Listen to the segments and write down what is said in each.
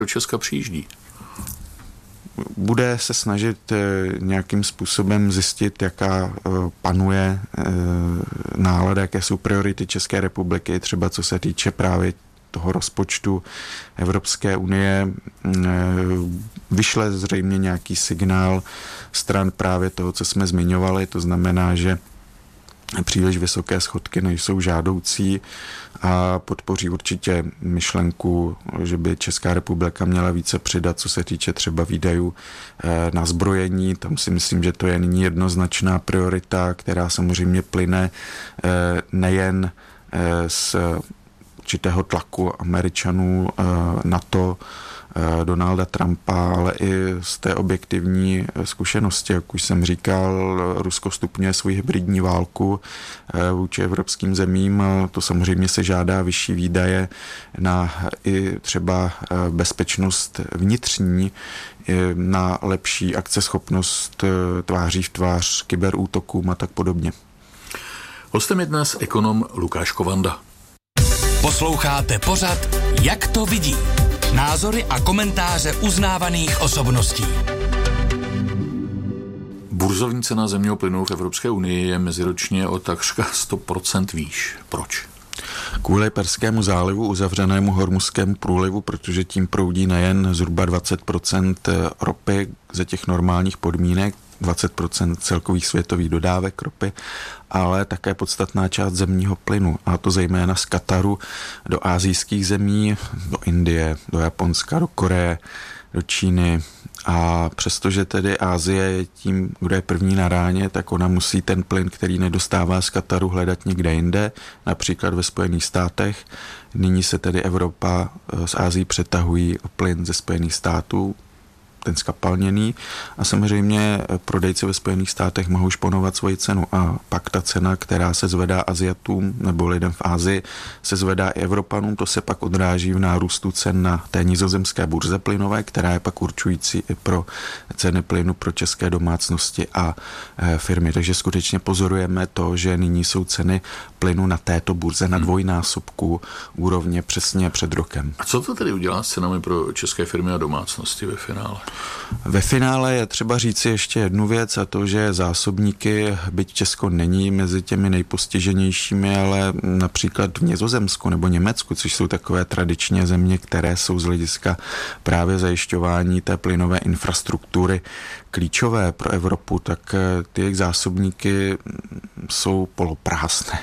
do Česka přijíždí? Bude se snažit nějakým způsobem zjistit, jaká panuje nálada, jaké jsou priority České republiky, třeba co se týče právě toho rozpočtu Evropské unie. Vyšle zřejmě nějaký signál stran právě toho, co jsme zmiňovali, to znamená, že příliš vysoké schodky nejsou žádoucí a podpoří určitě myšlenku, že by Česká republika měla více přidat, co se týče třeba výdajů na zbrojení. Tam si myslím, že to je nyní jednoznačná priorita, která samozřejmě plyne nejen z určitého tlaku Američanů na to, Donalda Trumpa, ale i z té objektivní zkušenosti. Jak už jsem říkal, Rusko stupňuje svou hybridní válku vůči evropským zemím. To samozřejmě se žádá vyšší výdaje na i třeba bezpečnost vnitřní, na lepší akceschopnost tváří v tvář kyberútokům a tak podobně. Hostem je dnes ekonom Lukáš Kovanda. Posloucháte pořad Jak to vidí? Názory a komentáře uznávaných osobností. Burzovní cena zemního plynu v Evropské unii je meziročně o takřka 100% výš. Proč? Kvůli Perskému zálivu, uzavřenému Hormuzskému průlivu, protože tím proudí nejen zhruba 20% ropy ze těch normálních podmínek, 20% celkových světových dodávek ropy, ale také podstatná část zemního plynu, a to zejména z Kataru do asijských zemí, do Indie, do Japonska, do Koreje, do Číny. A přestože tedy Asie je tím, kdo je první na ráně, tak ona musí ten plyn, který nedostává z Kataru, hledat někde jinde, například ve Spojených státech. Nyní se tedy Evropa z Asii přetahují o plyn ze Spojených států, ten skapalněný, a samozřejmě prodejci ve Spojených státech mohou šponovat svoji cenu a pak ta cena, která se zvedá Asiatům nebo lidem v Asii, se zvedá i Evropanům, to se pak odráží v nárůstu cen na té nizozemské burze plynové, která je pak určující i pro ceny plynu pro české domácnosti a firmy. Takže skutečně pozorujeme to, že nyní jsou ceny plynu na této burze na dvojnásobku úrovně přesně před rokem. A co to tedy udělá s cenami pro české firmy a domácnosti ve finále? Ve finále je třeba říci ještě jednu věc, a to, že zásobníky, byť Česko není mezi těmi nejpostiženějšími, ale například v Nizozemsku nebo Německu, což jsou takové tradičně země, které jsou z hlediska právě zajišťování té plynové infrastruktury klíčové pro Evropu, tak ty jejich zásobníky jsou poloprázdné.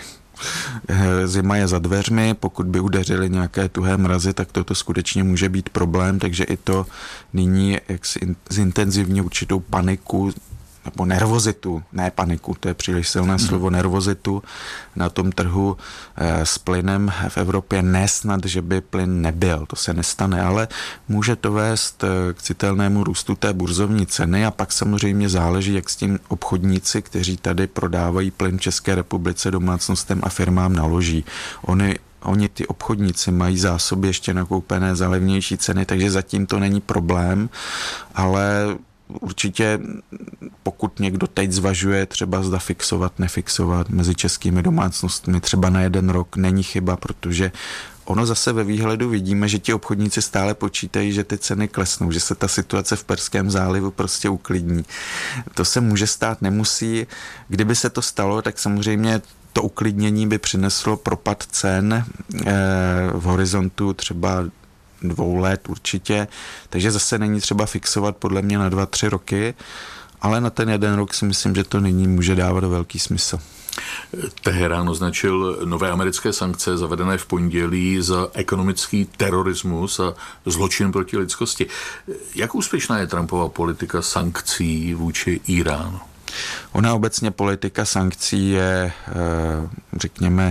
Zima je za dveřmi, pokud by udeřily nějaké tuhé mrazy, tak toto skutečně může být problém, takže i to nyní jaksi zintenzivní určitou paniku nebo nervozitu, ne paniku, to je příliš silné slovo, nervozitu na tom trhu s plynem v Evropě. Nesnad, že by plyn nebyl, to se nestane, ale může to vést k citelnému růstu té burzovní ceny a pak samozřejmě záleží, jak s tím obchodníci, kteří tady prodávají plyn v České republice domácnostem a firmám, naloží. Oni ty obchodníci mají zásoby ještě nakoupené za levnější ceny, takže zatím to není problém, ale určitě pokud někdo teď zvažuje třeba zda fixovat, nefixovat mezi českými domácnostmi třeba na 1 rok, není chyba, protože ono zase ve výhledu vidíme, že ti obchodníci stále počítají, že ty ceny klesnou, že se ta situace v Perském zálivu prostě uklidní. To se může stát, nemusí. Kdyby se to stalo, tak samozřejmě to uklidnění by přineslo propad cen v horizontu třeba 2 let určitě, takže zase není třeba fixovat podle mě na 2-3 roky, ale na ten 1 rok si myslím, že to nyní může dávat velký smysl. Teherán označil nové americké sankce zavedené v pondělí za ekonomický terorismus a zločin proti lidskosti. Jak úspěšná je Trumpova politika sankcí vůči Íránu? Ona obecně politika sankcí je, řekněme,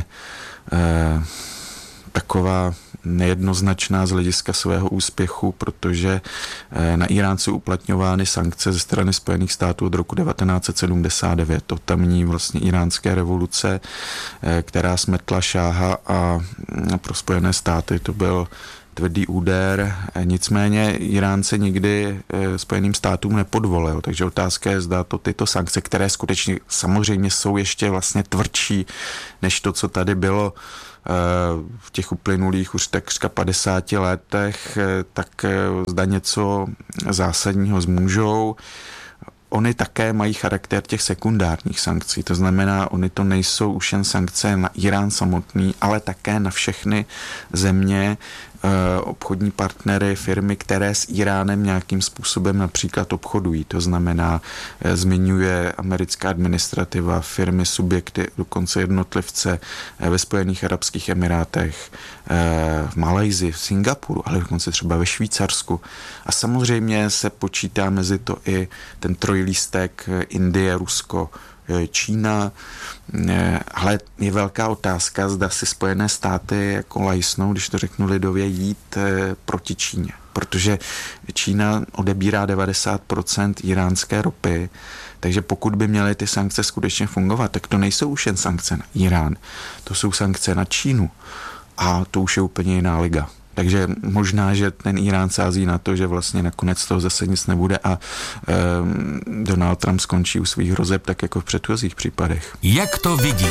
taková nejednoznačná z hlediska svého úspěchu, protože na Írán jsou uplatňovány sankce ze strany Spojených států od roku 1979, od tamní vlastně iránské revoluce, která smetla šáha, a pro Spojené státy to byl tvrdý úder. Nicméně Irán se nikdy Spojeným státům nepodvolil, takže otázka je, zda to tyto sankce, které skutečně samozřejmě jsou ještě vlastně tvrdší než to, co tady bylo v těch uplynulých už takřka 50 letech, tak zda něco zásadního zmůžou. Oni také mají charakter těch sekundárních sankcí, to znamená, oni to nejsou už jen sankce na Irán samotný, ale také na všechny země, obchodní partnery, firmy, které s Iránem nějakým způsobem například obchodují. To znamená, zmiňuje americká administrativa, firmy, subjekty, dokonce jednotlivce ve Spojených arabských emirátech, v Malajsii, v Singapuru, ale dokonce třeba ve Švýcarsku. A samozřejmě se počítá mezi to i ten trojlístek Indie, Rusko, Čína, ale je velká otázka, zda si Spojené státy jako lajsnou, když to řeknu lidově, jít proti Číně. Protože Čína odebírá 90% iránské ropy, takže pokud by měly ty sankce skutečně fungovat, tak to nejsou už jen sankce na Irán, to jsou sankce na Čínu a to už je úplně jiná liga. Takže možná, že ten Irán sází na to, že vlastně nakonec toho zase nic nebude a Donald Trump skončí u svých hrozeb, tak jako v předchozích případech. Jak to vidí?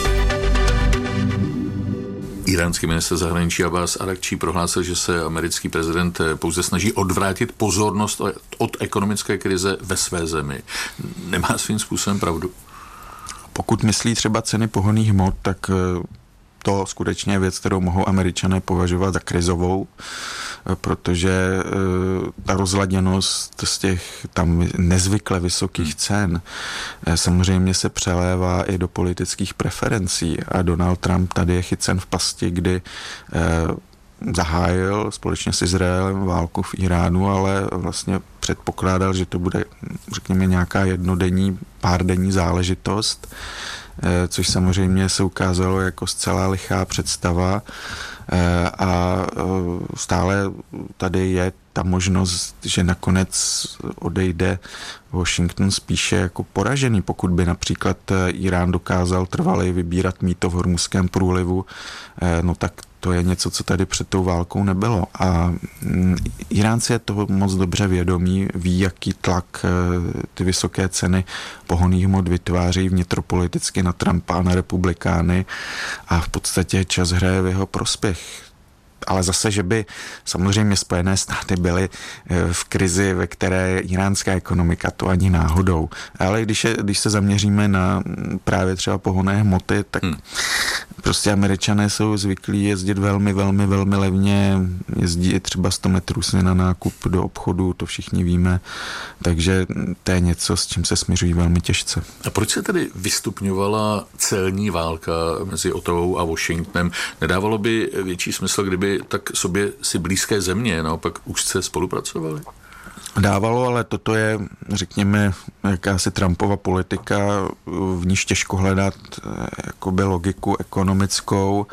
Iránský ministr zahraničí Abbas Arakčí prohlásil, že se americký prezident pouze snaží odvrátit pozornost od ekonomické krize ve své zemi. Nemá svým způsobem pravdu? Pokud myslí třeba ceny pohonných hmot, tak to skutečně je věc, kterou mohou Američané považovat za krizovou, protože ta rozladěnost z těch tam nezvykle vysokých cen samozřejmě se přelévá i do politických preferencí a Donald Trump tady je chycen v pasti, kdy zahájil společně s Izraelem válku v Iránu, ale vlastně předpokládal, že to bude, řekněme, nějaká jednodenní, párdenní záležitost, což samozřejmě se ukázalo jako zcela lichá představa a stále tady je ta možnost, že nakonec odejde Washington spíše jako poražený, pokud by například Irán dokázal trvaleji vybírat mýto v Hormuzském průlivu, no tak to je něco, co tady před tou válkou nebylo. A Iránci je toho moc dobře vědomí, ví, jaký tlak ty vysoké ceny pohonných hmot vytváří vnitropoliticky na Trumpa a na republikány a v podstatě čas hraje v jeho prospěch. Ale zase, že by samozřejmě Spojené státy byly v krizi, ve které je iránská ekonomika, to ani náhodou. Ale když se zaměříme na právě třeba pohonné hmoty, tak prostě Američané jsou zvyklí jezdit velmi, velmi, velmi levně, jezdí i třeba 100 metrů si na nákup do obchodu, to všichni víme, takže to je něco, s čím se směřují velmi těžce. A proč se tedy vystupňovala celní válka mezi Ottawou a Washingtonem? Nedávalo by větší smysl, kdyby tak sobě si blízké země naopak úzce spolupracovaly? Dávalo, ale toto je, řekněme, jakási Trumpova politika, v níž těžko hledat jakoby logiku ekonomickou.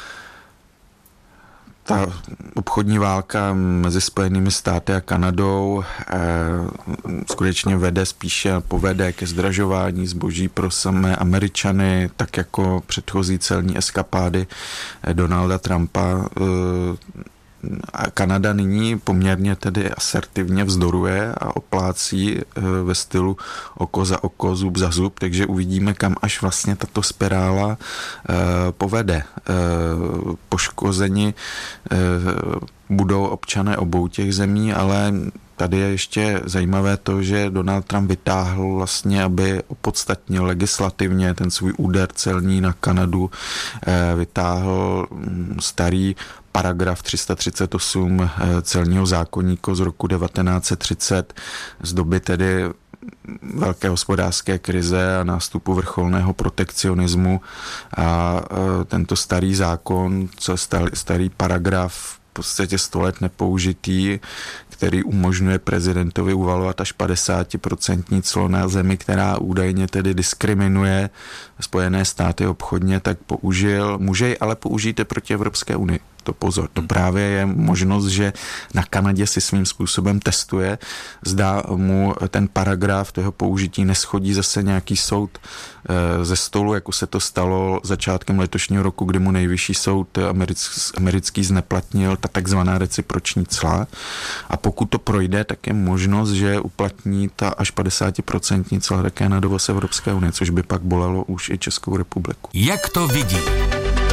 Ta obchodní válka mezi Spojenými státy a Kanadou skutečně vede spíše povede ke zdražování zboží pro samé Američany, tak jako předchozí celní eskapády Donalda Trumpa. A Kanada nyní poměrně tedy asertivně vzdoruje a oplácí ve stylu oko za oko, zub za zub, takže uvidíme, kam až vlastně tato spirála povede. Poškozeni budou občané obou těch zemí, ale tady je ještě zajímavé to, že Donald Trump vytáhl vlastně, aby opodstatnil legislativně ten svůj úder celní na Kanadu, vytáhl starý paragraf 338 celního zákoníku z roku 1930 z doby tedy velké hospodářské krize a nástupu vrcholného protekcionismu a tento starý zákon, starý paragraf v podstatě 100 let nepoužitý, který umožňuje prezidentovi uvalovat až 50% clo na zemi, která údajně tedy diskriminuje Spojené státy obchodně, tak použil, může ji ale použít i proti Evropské unii. To pozor, to právě je možnost, že na Kanadě si svým způsobem testuje, zda mu ten paragraf toho použití neschodí zase nějaký soud ze stolu, jako se to stalo začátkem letošního roku, kdy mu nejvyšší soud americký zneplatnil ta takzvaná reciproční cla. A pokud to projde, tak je možnost, že uplatní ta až 50% cla také na dovoz Evropské unie, což by pak bolelo už i Českou republiku. Jak to vidí?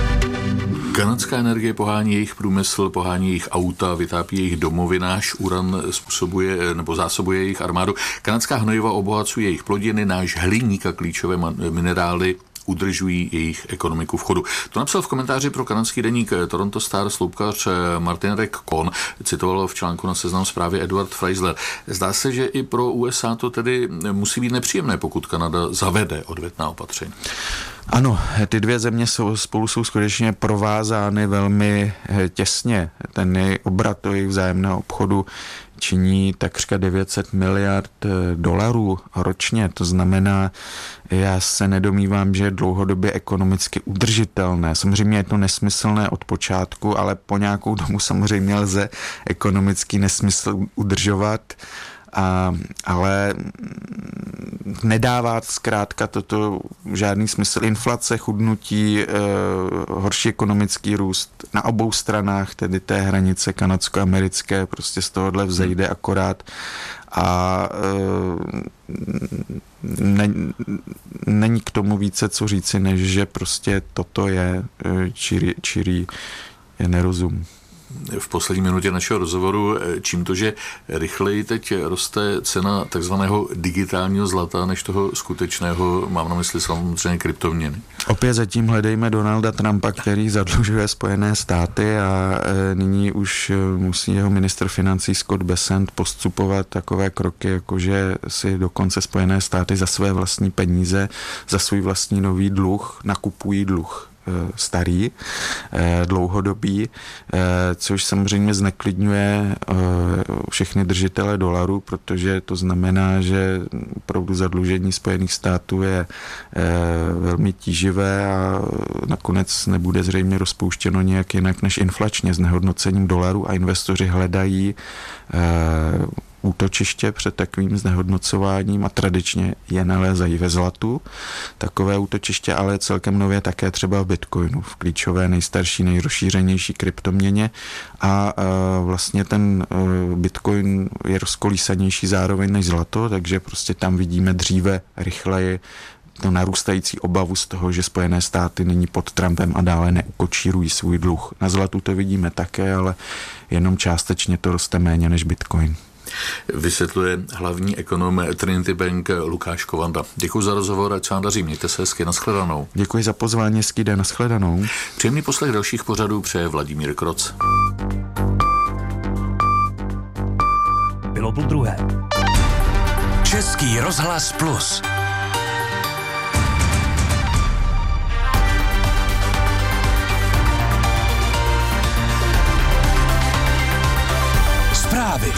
Kanadská energie pohání jejich průmysl, pohání jejich auta, vytápí jejich domovy, náš uran způsobuje nebo zásobuje jejich armádu. Kanadská hnojiva obohacuje jejich plodiny, náš hliník a klíčové minerály udržují jejich ekonomiku v chodu. To napsal v komentáři pro kanadský deník Toronto Star sloupkař Martin Kohn, citoval v článku na Seznam Zprávy Edward Freisler. Zdá se, že i pro USA to tedy musí být nepříjemné, pokud Kanada zavede odvetná opatření. Ano, ty dvě země jsou skutečně provázány velmi těsně. Ten obrat jejich vzájemného obchodu činí takřka 900 miliard dolarů ročně. To znamená, já se nedomývám, že je dlouhodobě ekonomicky udržitelné. Samozřejmě je to nesmyslné od počátku, ale po nějakou dobu samozřejmě lze ekonomický nesmysl udržovat. Ale nedává zkrátka toto žádný smysl. Inflace, chudnutí, horší ekonomický růst na obou stranách, tedy té hranice kanadsko-americké, prostě z tohohle vzejde akorát a není k tomu více co říci, než že prostě toto je čirý nerozum. V poslední minutě našeho rozhovoru, čím to, že rychleji teď roste cena takzvaného digitálního zlata než toho skutečného, mám na mysli samozřejmě kryptoměny. Opět zatím hledejme Donalda Trumpa, který zadlužuje Spojené státy a nyní už musí jeho ministr financí Scott Bessent postupovat takové kroky, jakože si dokonce Spojené státy za své vlastní peníze, za svůj vlastní nový dluh nakupují dluh starý, dlouhodobý, což samozřejmě zneklidňuje všechny držitele dolaru, protože to znamená, že opravdu zadlužení Spojených států je velmi tíživé a nakonec nebude zřejmě rozpouštěno nějak jinak než inflačně znehodnocením dolaru a investoři hledají útočiště před takovým znehodnocováním a tradičně je nalézají ve zlatu. Takové útočiště ale celkem nově také třeba v Bitcoinu, v klíčové, nejstarší, nejrozšířenější kryptoměně a vlastně ten Bitcoin je rozkolísanější zároveň než zlato, takže prostě tam vidíme dříve, rychleji to narůstající obavu z toho, že Spojené státy nyní pod Trumpem a dále neukočírují svůj dluh. Na zlatu to vidíme také, ale jenom částečně to roste méně než Bitcoin. Vysvětluje hlavní ekonom Trinity Bank Lukáš Kovanda. Děkuji za rozhovor, ať se vám daří, mějte se hezky, nashledanou. Děkuji za pozvání, hezký den, nashledanou. Příjemný poslech dalších pořadů přeje Vladimír Kroc. Bylo po druhé. Český rozhlas Plus. Zprávy.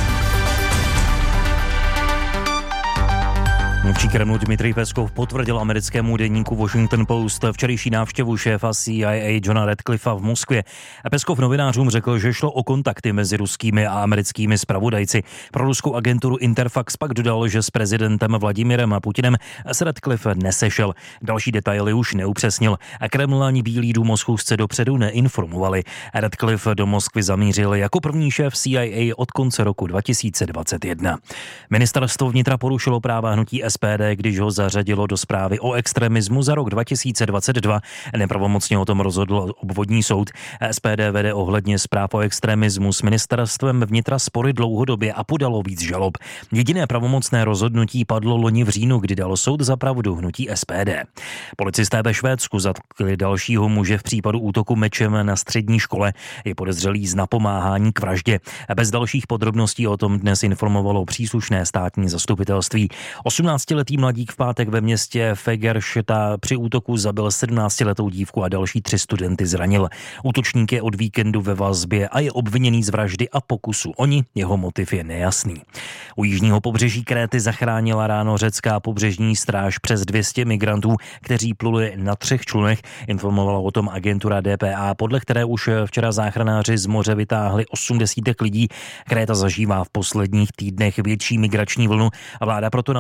Mluvčí Kremlu Dmitrij Peskov potvrdil americkému deníku Washington Post včerejší návštěvu šéfa CIA Johna Radcliffa v Moskvě. Peskov novinářům řekl, že šlo o kontakty mezi ruskými a americkými zpravodajci. Pro ruskou agenturu Interfax pak dodal, že s prezidentem Vladimirem Putinem se Radcliffe nesešel. Další detaily už neupřesnil a Kreml ani Bílý dům o schůzce dopředu neinformovali. Radcliffe do Moskvy zamířil jako první šéf CIA od konce roku 2021. Ministerstvo vnitra porušilo práva hnutí SPD, když ho zařadilo do zprávy o extremismu za rok 2022. Nepravomocně o tom rozhodl obvodní soud. SPD vede ohledně zpráv o extremismu s ministerstvem vnitra spory dlouhodobě a podalo víc žalob. Jediné pravomocné rozhodnutí padlo loni v říjnu, kdy dal soud za pravdu hnutí SPD. Policisté ve Švédsku zatkli dalšího muže v případu útoku mečem na střední škole. Je podezřelý z napomáhání k vraždě. Bez dalších podrobností o tom dnes informovalo příslušné státní zastupitelství. 18-letý mladík v pátek ve městě Fagersta při útoku zabil 17letou dívku a další 3 studenty zranil. Útočník je od víkendu ve vazbě a je obviněný z vraždy a pokusu. Jeho motiv je nejasný. U jižního pobřeží Kréty zachránila ráno řecká pobřežní stráž přes 200 migrantů, kteří pluli na 3 člunech. Informovala o tom agentura DPA, podle které už včera záchranáři z moře vytáhli 80 lidí. Kréta zažívá v posledních týdnech větší migrační vlnu a vláda proto na ostrově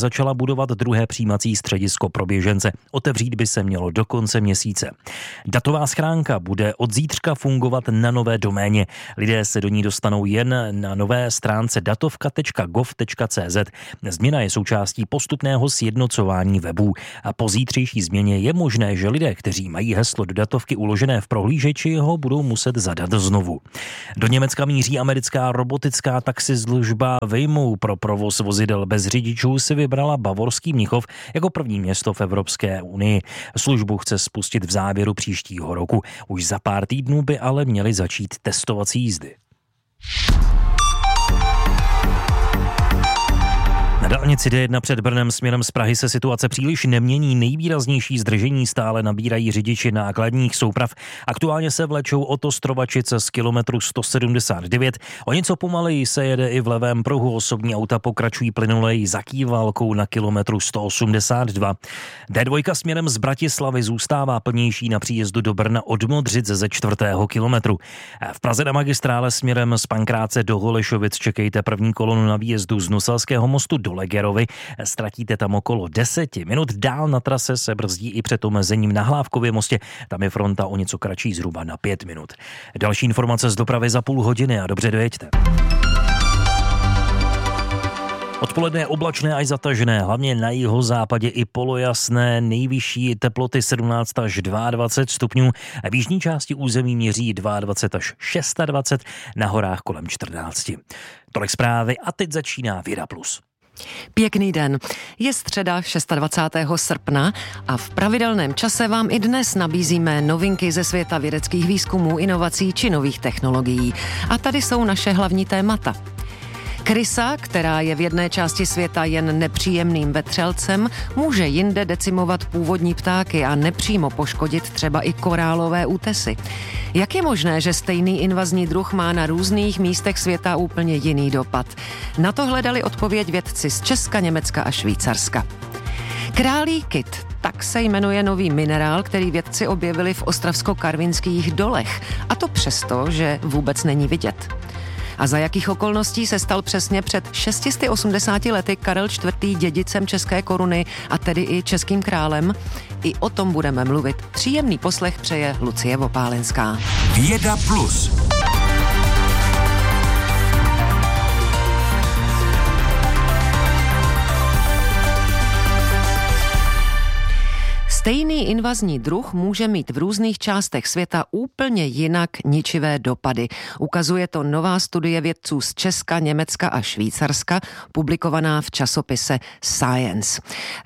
začala budovat druhé přijímací středisko pro běžence. Otevřít by se mělo do konce měsíce. Datová schránka bude od zítřka fungovat na nové doméně. Lidé se do ní dostanou jen na nové stránce datovka.gov.cz. Změna je součástí postupného sjednocování webů. A po zítřejší změně je možné, že lidé, kteří mají heslo do datovky uložené v prohlížeči, ho budou muset zadat znovu. Do Německa míří americká robotická taxislužba Waymo. Pro provoz vozidel bez řidičů si vybrala bavorský Mnichov jako první město v Evropské unii. Službu chce spustit v závěru příštího roku. Už za pár týdnů by ale měly začít testovací jízdy. Na dálnici D1 před Brnem směrem z Prahy se situace příliš nemění. Nejvýraznější zdržení stále nabírají řidiči nákladních souprav. Aktuálně se vlečou od Ostrovačice z kilometru 179. O něco pomaleji se jede i v levém pruhu. Osobní auta pokračují plynulej za Kývalkou na kilometru 182. D2 směrem z Bratislavy zůstává plnější na příjezdu do Brna od Modřic ze 4. kilometru. V Praze na magistrále směrem z Pankráce do Holešovic čekejte první kolonu na výjezdu z Nuselského mostu do Legerovi. Ztratíte tam okolo 10 minut. Dál na trase se brzdí i před omezením na Hlávkově mostě. Tam je fronta o něco kratší, zhruba na 5 minut. Další informace z dopravy za půl hodiny a dobře dojeďte. Odpoledne je oblačné až zatažené, hlavně na jihozápadě i polojasné, nejvyšší teploty 17 až 22 stupňů. V jižní části území měří 22 až 26, na horách kolem 14. Tolik zprávy a teď začíná Věda Plus. Pěkný den. Je středa 26. srpna a v pravidelném čase vám i dnes nabízíme novinky ze světa vědeckých výzkumů, inovací či nových technologií. A tady jsou naše hlavní témata. Krysa, která je v jedné části světa jen nepříjemným vetřelcem, může jinde decimovat původní ptáky a nepřímo poškodit třeba i korálové útesy. Jak je možné, že stejný invazní druh má na různých místech světa úplně jiný dopad? Na to hledali odpověď vědci z Česka, Německa a Švýcarska. Králí kyt, tak se jmenuje nový minerál, který vědci objevili v ostravsko-karvinských dolech. A to přesto, že vůbec není vidět. A za jakých okolností se stal přesně před 680 lety Karel IV. Dědicem české koruny a tedy i českým králem? I o tom budeme mluvit. Příjemný poslech přeje Lucie Vopálenská. Věda Plus. Stejný invazní druh může mít v různých částech světa úplně jinak ničivé dopady. Ukazuje to nová studie vědců z Česka, Německa a Švýcarska, publikovaná v časopise Science.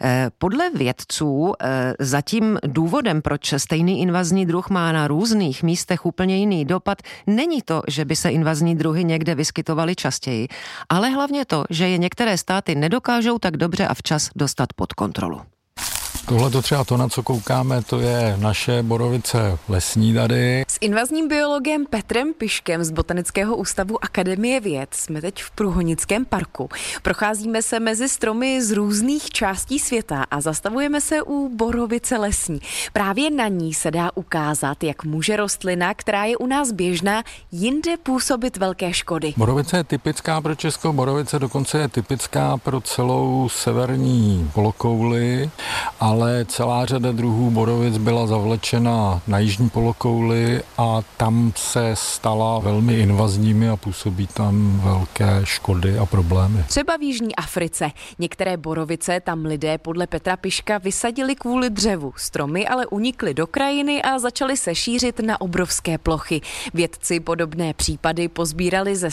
Podle vědců zatím důvodem, proč stejný invazní druh má na různých místech úplně jiný dopad, není to, že by se invazní druhy někde vyskytovaly častěji, ale hlavně to, že je některé státy nedokážou tak dobře a včas dostat pod kontrolu. Tohle to třeba to, na co koukáme, to je naše borovice lesní tady. S invazním biologem Petrem Piškem z Botanického ústavu Akademie věd jsme teď v Průhonickém parku. Procházíme se mezi stromy z různých částí světa a zastavujeme se u borovice lesní. Právě na ní se dá ukázat, jak může rostlina, která je u nás běžná, jinde působit velké škody. Borovice je typická pro Českou, borovice dokonce je typická pro celou severní polokouli, ale celá řada druhů borovic byla zavlečena na jižní polokouli a tam se stala velmi invazními a působí tam velké škody a problémy. Třeba v jižní Africe. Některé borovice tam lidé podle Petra Piška vysadili kvůli dřevu. Stromy ale unikly do krajiny a začaly se šířit na obrovské plochy. Vědci podobné případy pozbírali ze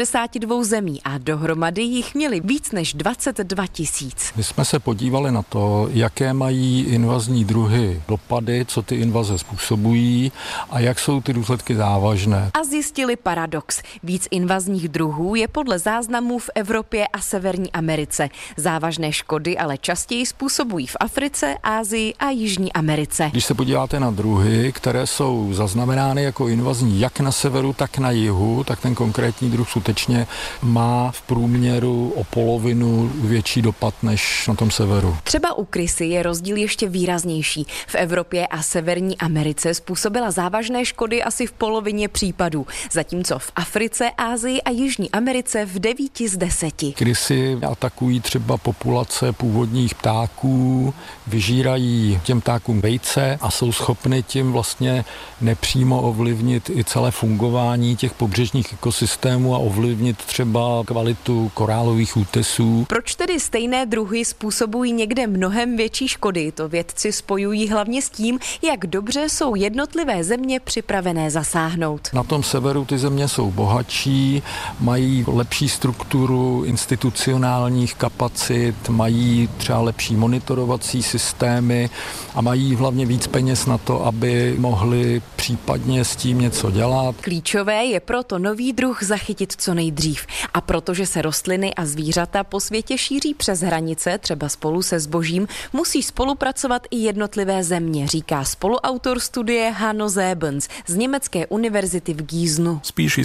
172 zemí a dohromady jich měli víc než 22 000. My jsme se podívali na to, jaké mají invazní druhy dopady, co ty invaze způsobují a jak jsou ty důsledky závažné. A zjistili paradox. Víc invazních druhů je podle záznamů v Evropě a Severní Americe. Závažné škody ale častěji způsobují v Africe, Asii a Jižní Americe. Když se podíváte na druhy, které jsou zaznamenány jako invazní jak na severu, tak na jihu, tak ten konkrétní druh skutečně má v průměru o polovinu větší dopad než na tom severu. Třeba u krysy je rozdíl ještě výraznější. V Evropě a Severní Americe způsobila závažné škody asi v polovině případů, zatímco v Africe, Asii a Jižní Americe v 9 z 10. Krysy atakují třeba populace původních ptáků, vyžírají těm ptákům vejce a jsou schopny tím vlastně nepřímo ovlivnit i celé fungování těch pobřežních ekosystémů a ovlivnit třeba kvalitu korálových útesů. Proč tedy stejné druhy způsobují někde mnohem větší škody? To vědci spojují hlavně s tím, jak dobře jsou jednotlivé země připravené zasáhnout. Na tom severu ty země jsou bohatší, mají lepší strukturu institucionálních kapacit, mají třeba lepší monitorovací systémy a mají hlavně víc peněz na to, aby mohli případně s tím něco dělat. Klíčové je proto nový druh zachytit co nejdřív. A protože se rostliny a zvířata po světě šíří přes hranice, třeba spolu se zbožím, musí spolupracovat i jednotlivé země, říká spoluautor studie Hanno Sebens z německé univerzity v Gíznu.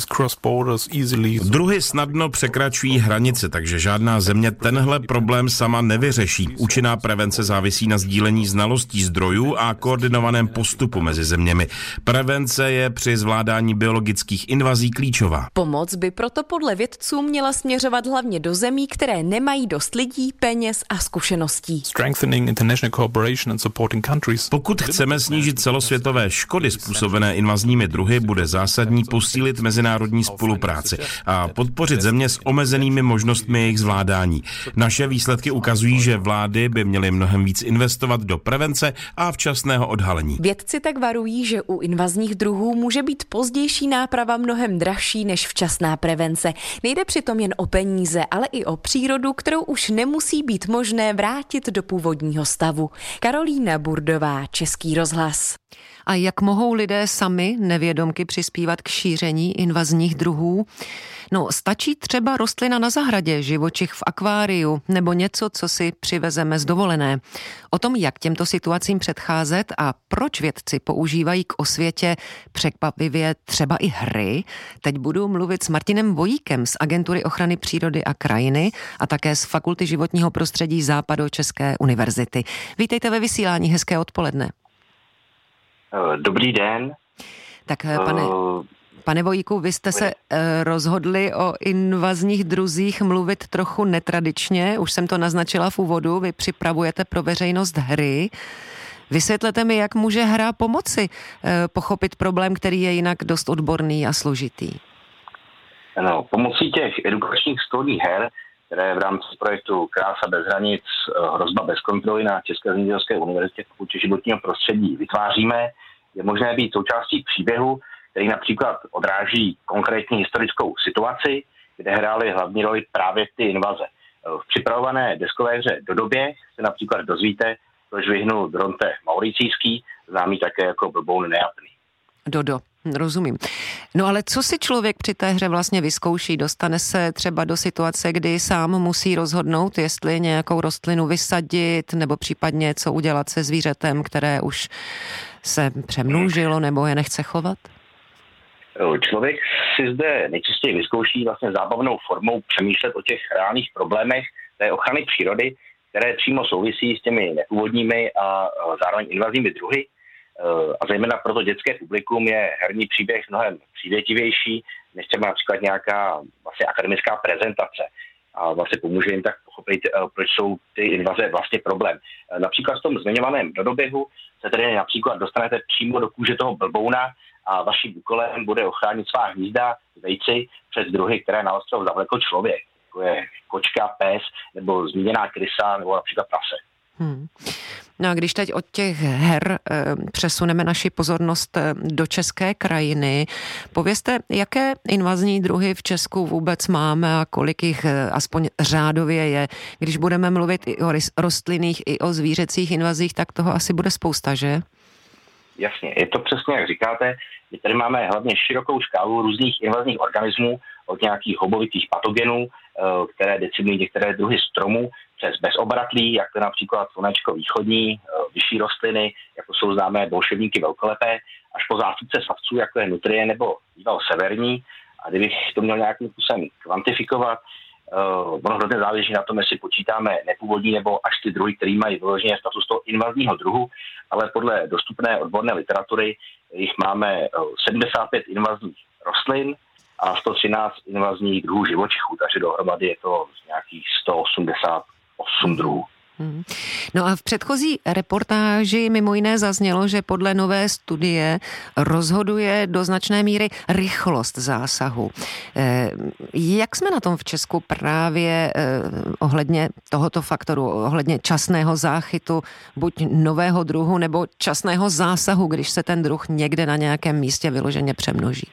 Druhy snadno překračují hranice, takže žádná země tenhle problém sama nevyřeší. Účinná prevence závisí na sdílení znalostí zdrojů a koordinovaném postupu mezi zeměmi. Prevence je při zvládání biologických invazí klíčová. Pomoc by proto podle vědců měla směřovat hlavně do zemí, které nemají dost lidí, peněz a zkušeností. Pokud chceme snížit celosvětové škody způsobené invazními druhy, bude zásadní posílit mezinárodní spolupráci a podpořit země s omezenými možnostmi jejich zvládání. Naše výsledky ukazují, že vlády by měly mnohem víc investovat do prevence a včasného odhalení. Vědci tak varují, že u invazních druhů může být pozdější náprava mnohem dražší než včasná prevence. Nejde přitom jen o peníze, ale i o přírodu, kterou už nemusí být možné vrátit do původního stavu. Karolína Burdová, Český rozhlas. A jak mohou lidé sami nevědomky přispívat k šíření invazních druhů? No, stačí třeba rostlina na zahradě, živočich v akváriu nebo něco, co si přivezeme z dovolené. O tom, jak těmto situacím předcházet a proč vědci používají k osvětě překvapivě třeba i hry, teď budu mluvit s Martinem Vojíkem z Agentury ochrany přírody a krajiny a také z Fakulty životního prostředí Západočeské univerzity. Vítejte ve vysílání, hezké odpoledne. Dobrý den. Tak pane Vojíku, vy jste se rozhodli o invazních druzích mluvit trochu netradičně, už jsem to naznačila v úvodu, vy připravujete pro veřejnost hry. Vysvětlete mi, jak může hra pomoci pochopit problém, který je jinak dost odborný a složitý. No, pomocí těch edukačních stolních her, které v rámci projektu Krása bez hranic, hrozba bez kontroly na České zemědělské univerzitě Fakultě životního prostředí vytváříme, je možné být součástí příběhu, který například odráží konkrétní historickou situaci, kde hrály hlavní roli právě ty invaze. V připravované deskové hře Dodoběh se například dozvíte, proč vyhnul Bronte Mauricijský, známý také jako Blboun Neapný. Dodo, rozumím. No ale co si člověk při té hře vlastně vyzkouší? Dostane se třeba do situace, kdy sám musí rozhodnout, jestli nějakou rostlinu vysadit, nebo případně co udělat se zvířetem, které už se přemnožilo nebo je nechce chovat? Člověk si zde nejčastěji vyzkouší vlastně zábavnou formou přemýšlet o těch reálných problémech té ochrany přírody, které přímo souvisí s těmi nepůvodními a zároveň invazními druhy. A zejména proto dětské publikum je herní příběh mnohem přívětivější, než třeba například nějaká vlastně akademická prezentace. A vlastně pomůže jim tak pochopit, proč jsou ty invaze vlastně problém. Například v tom zmiňovaném Dodoběhu se tedy například dostanete přímo do kůže toho blbouna a vaším úkolem bude ochránit svá hnízda, vejci před druhy, které na ostrov zavlekl člověk, jako je kočka, pes nebo zmíněná krysa nebo například prase. No a když teď od těch her přesuneme naši pozornost do české krajiny, povězte, jaké invazní druhy v Česku vůbec máme a kolik jich aspoň řádově je. Když budeme mluvit i o rostlinných, i o zvířecích invazích, tak toho asi bude spousta, že? Jasně, je to přesně, jak říkáte. My tady máme hlavně širokou škálu různých invazních organismů, od nějakých hobovitých patogenů, které decimují některé druhy stromů, přes bezobratlí, jak to například slunečko východní, vyšší rostliny, jako jsou známé bolševníky velkolepé, až po zástupce savců, jako je nutrie nebo býval severní. A kdybych to měl nějakým způsobem kvantifikovat, Ono hrozně záleží na tom, jestli počítáme nepůvodní nebo až ty druhy, které mají vyloženě status toho invazního druhu, ale podle dostupné odborné literatury jich máme 75 invazních rostlin a 113 invazních druhů živočichů, takže dohromady je to nějakých 188 druhů. No a v předchozí reportáži mimo jiné zaznělo, že podle nové studie rozhoduje do značné míry rychlost zásahu. Jak jsme na tom v Česku právě ohledně tohoto faktoru, ohledně časného záchytu buď nového druhu nebo časného zásahu, když se ten druh někde na nějakém místě vyloženě přemnoží?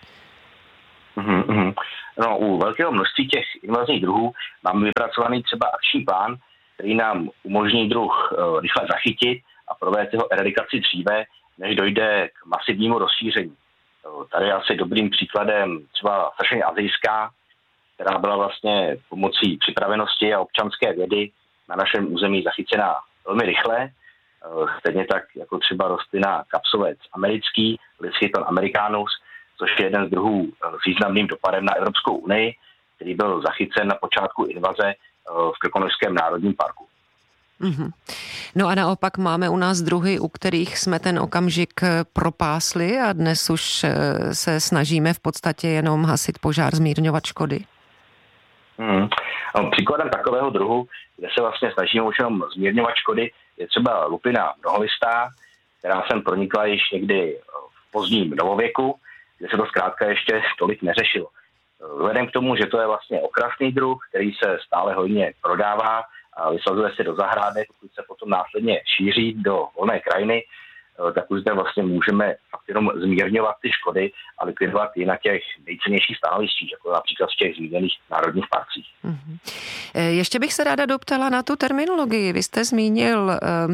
No, u velkého množství těch invazních druhů máme vypracovaný třeba akční plán, který nám umožní druh rychle zachytit a provést jeho eradikaci dříve, než dojde k masivnímu rozšíření. Tady je asi dobrým příkladem třeba strašně azijská, která byla vlastně pomocí připravenosti a občanské vědy na našem území zachycená velmi rychle. Stejně tak jako třeba rostlina kapsovec americký, Lischiton americanus, což je jeden z druhů s významným dopadem na Evropskou unii, který byl zachycen na počátku invaze v Krkonošském národním parku. No a naopak máme u nás druhy, u kterých jsme ten okamžik propásli a dnes už se snažíme v podstatě jenom hasit požár, zmírňovat škody. Příkladem takového druhu, kde se vlastně snažíme už jenom zmírňovat škody, je třeba lupina mnoholistá, která sem pronikla již někdy v pozdním novověku, kde se to zkrátka ještě tolik neřešilo. Vzhledem k tomu, že to je vlastně okrasný druh, který se stále hojně prodává a vysazuje se do zahrádek, pokud se potom následně šíří do volné krajiny, tak už zde vlastně můžeme fakt jenom zmírňovat ty škody a likvidovat i na těch nejcennějších stanovištích, jako například v těch zmíněných národních parcích. Ještě bych se ráda doptala na tu terminologii. Vy jste zmínil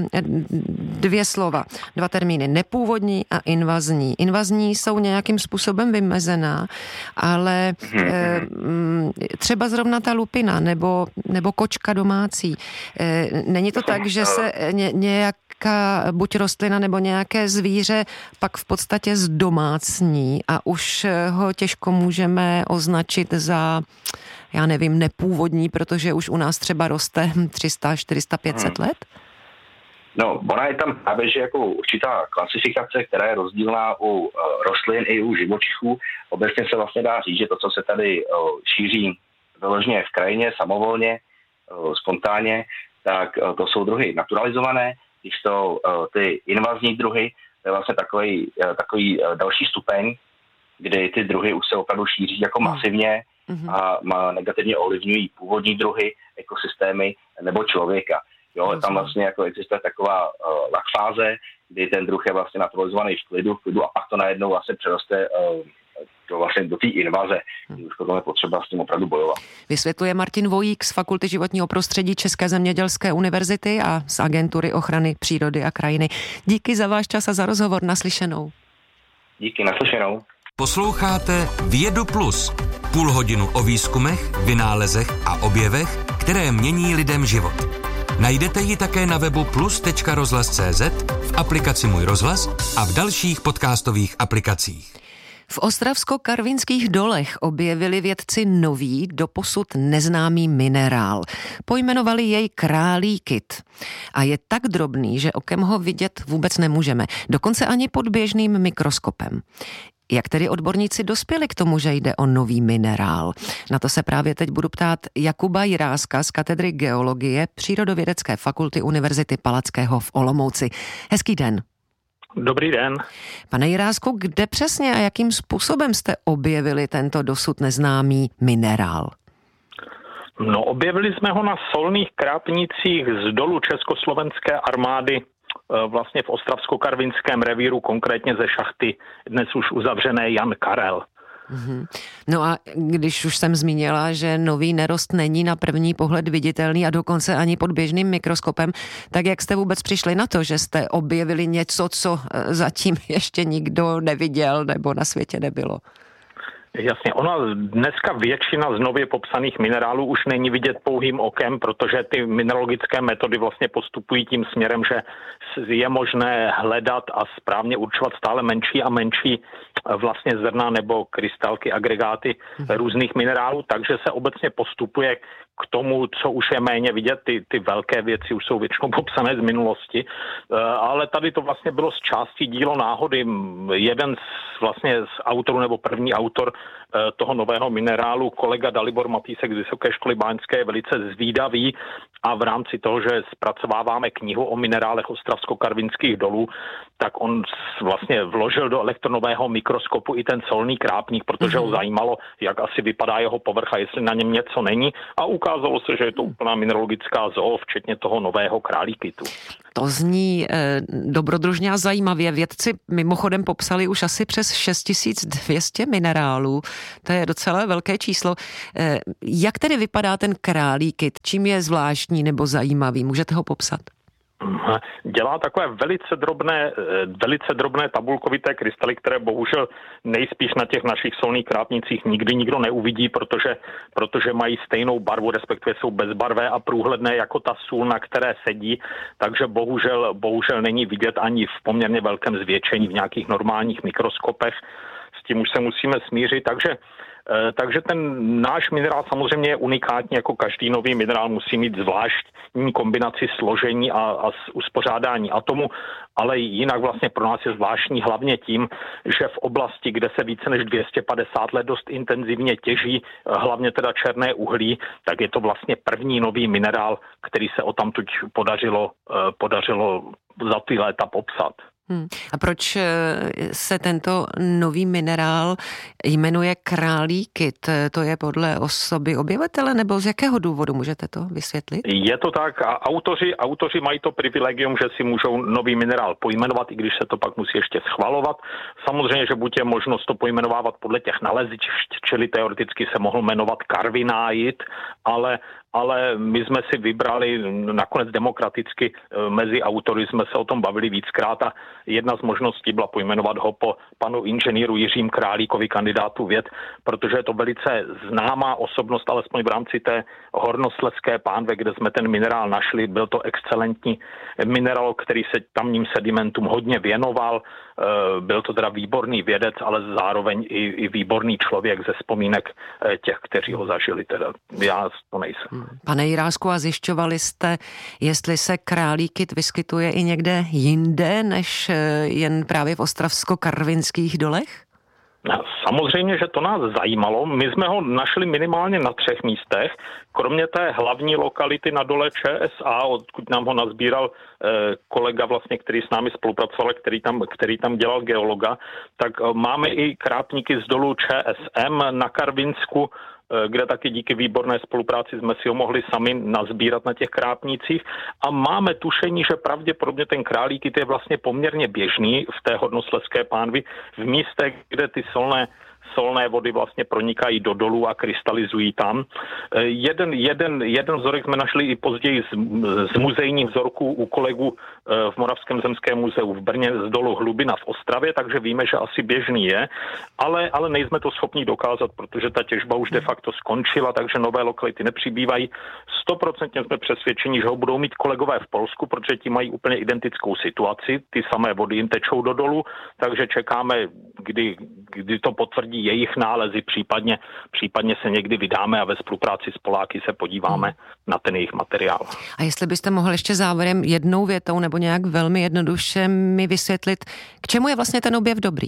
dva termíny, nepůvodní a invazní. Invazní jsou nějakým způsobem vymezená, ale třeba zrovna ta lupina nebo kočka domácí. Není to tak, že se nějaká buď rostlina nebo nějaké zvíře pak v podstatě zdomácní a už ho těžko můžeme označit za, já nevím, nepůvodní, protože už u nás třeba roste 300, 400, 500 let? No, ona je tam právě, že jako určitá klasifikace, která je rozdílná u rostlin i u živočichů. Obecně se vlastně dá říct, že to, co se tady šíří vyloženě v krajině, samovolně, spontánně, tak to jsou druhy naturalizované, když to ty invazní druhy, to je vlastně takový další stupeň, kdy ty druhy už se opravdu šíří jako masivně a negativně ovlivňují původní druhy, ekosystémy nebo člověka. Jo, tam vlastně jako existuje taková lakfáze, kdy ten druh je vlastně naturalizovaný v klidu a pak to najednou vlastně přeroste do té invaze. Už potom je potřeba s tím opravdu bojovat. Vysvětluje Martin Vojík z Fakulty životního prostředí České zemědělské univerzity a z Agentury ochrany přírody a krajiny. Díky za váš čas a za rozhovor. Naslyšenou. Díky, naslyšenou. Posloucháte Vědu Plus. Půl hodinu o výzkumech, vynálezech a objevech, které mění lidem život. Najdete ji také na webu plus.rozhlas.cz, v aplikaci Můj rozhlas a v dalších podcastových aplikacích. V Ostravsko-Karvinských dolech objevili vědci nový, doposud neznámý minerál. Pojmenovali jej králíkit. A je tak drobný, že okem ho vidět vůbec nemůžeme. Dokonce ani pod běžným mikroskopem. Jak tedy odborníci dospěli k tomu, že jde o nový minerál? Na to se právě teď budu ptát Jakuba Jiráska z katedry geologie Přírodovědecké fakulty Univerzity Palackého v Olomouci. Hezký den. Dobrý den. Pane Jirásku, kde přesně a jakým způsobem jste objevili tento dosud neznámý minerál? No, objevili jsme ho na solných krápnicích z dolu československé armády vlastně v Ostravsko-Karvinském revíru, konkrétně ze šachty dnes už uzavřené Jan Karel. No a když už jsem zmínila, že nový nerost není na první pohled viditelný a dokonce ani pod běžným mikroskopem, tak jak jste vůbec přišli na to, že jste objevili něco, co zatím ještě nikdo neviděl nebo na světě nebylo? Jasně, ona dneska většina z nově popsaných minerálů už není vidět pouhým okem, protože ty mineralogické metody vlastně postupují tím směrem, že je možné hledat a správně určovat stále menší a menší vlastně zrna nebo krystalky, agregáty různých minerálů, takže se obecně postupuje k tomu, co už je méně vidět, ty velké věci už jsou většinou popsané z minulosti, ale tady to vlastně bylo z části dílo náhody. Jeden z autorů nebo první autor toho nového minerálu, kolega Dalibor Matýsek z Vysoké školy báňské, je velice zvídavý a v rámci toho, že zpracováváme knihu o minerálech ostravsko-karvinských dolů, tak on vlastně vložil do elektronového mikroskopu i ten solný krápník, protože ho zajímalo, jak asi vypadá jeho povrch a jestli na něm něco není, a ukázalo se, že je to úplná mineralogická zoo, včetně toho nového králíkytu. To zní dobrodružně a zajímavě. Vědci mimochodem popsali už asi přes 6200 minerálů. To je docela velké číslo. Jak tedy vypadá ten králíkyt? Čím je zvláštní nebo zajímavý? Můžete ho popsat? Dělá takové velice drobné tabulkovité krystaly, které bohužel nejspíš na těch našich solných krápnicích nikdy nikdo neuvidí, protože mají stejnou barvu, respektive jsou bezbarvé a průhledné jako ta sůl, na které sedí, takže bohužel není vidět ani v poměrně velkém zvětšení v nějakých normálních mikroskopech. S tím už se musíme smířit, takže ten náš minerál samozřejmě je unikátní, jako každý nový minerál musí mít zvláštní kombinaci složení a uspořádání atomu, ale jinak vlastně pro nás je zvláštní hlavně tím, že v oblasti, kde se více než 250 let dost intenzivně těží, hlavně teda černé uhlí, tak je to vlastně první nový minerál, který se odtamtud podařilo za ty léta popsat. A proč se tento nový minerál jmenuje králíkyt? To je podle osoby objevatele, nebo z jakého důvodu, můžete to vysvětlit? Je to tak a autoři mají to privilegium, že si můžou nový minerál pojmenovat, i když se to pak musí ještě schvalovat. Samozřejmě, že buď je možnost to pojmenovávat podle těch nalezišť, čili teoreticky se mohl jmenovat karvináit, ale my jsme si vybrali nakonec demokraticky, mezi autory jsme se o tom bavili víckrát a jedna z možností byla pojmenovat ho po panu inženýru Jiřím Králíkovi, kandidátu věd, protože je to velice známá osobnost, alespoň v rámci té hornoslezské pánve, kde jsme ten minerál našli. Byl to excelentní minerál, který se tamním sedimentům hodně věnoval. Byl to teda výborný vědec, ale zároveň i výborný člověk ze vzpomínek těch, kteří ho zažili. Teda já to nejsem. Pane Jirásku, a zjišťovali jste, jestli se králíkyt vyskytuje i někde jinde, než jen právě v ostravsko-karvinských dolech? Samozřejmě, že to nás zajímalo. My jsme ho našli minimálně na 3 místech. Kromě té hlavní lokality na dole ČSA, odkud nám ho nazbíral kolega, vlastně, který s námi spolupracoval, který tam dělal geologa, tak máme i krápníky z dolu ČSM na Karvinsku, kde taky díky výborné spolupráci jsme si ho mohli sami nazbírat na těch krápnících a máme tušení, že pravděpodobně ten králíkyt je vlastně poměrně běžný v té hornoslezské pánvi v místech, kde ty solné vody vlastně pronikají do dolů a krystalizují tam. Jeden vzorek jsme našli i později z muzejních vzorků u kolegů v Moravském zemském muzeu v Brně z dolu Hlubina v Ostravě, takže víme, že asi běžný je, ale nejsme to schopni dokázat, protože ta těžba už de facto skončila, takže nové lokality nepřibývají. 100% jsme přesvědčeni, že ho budou mít kolegové v Polsku, protože ti mají úplně identickou situaci, ty samé vody jim tečou do dolu, takže čekáme, kdy to potvrdí jejich nálezy, případně se někdy vydáme a ve spolupráci s Poláky se podíváme na ten jejich materiál. A jestli byste mohl ještě závěrem jednou větou nebo nějak velmi jednoduše mi vysvětlit, k čemu je vlastně ten objev dobrý?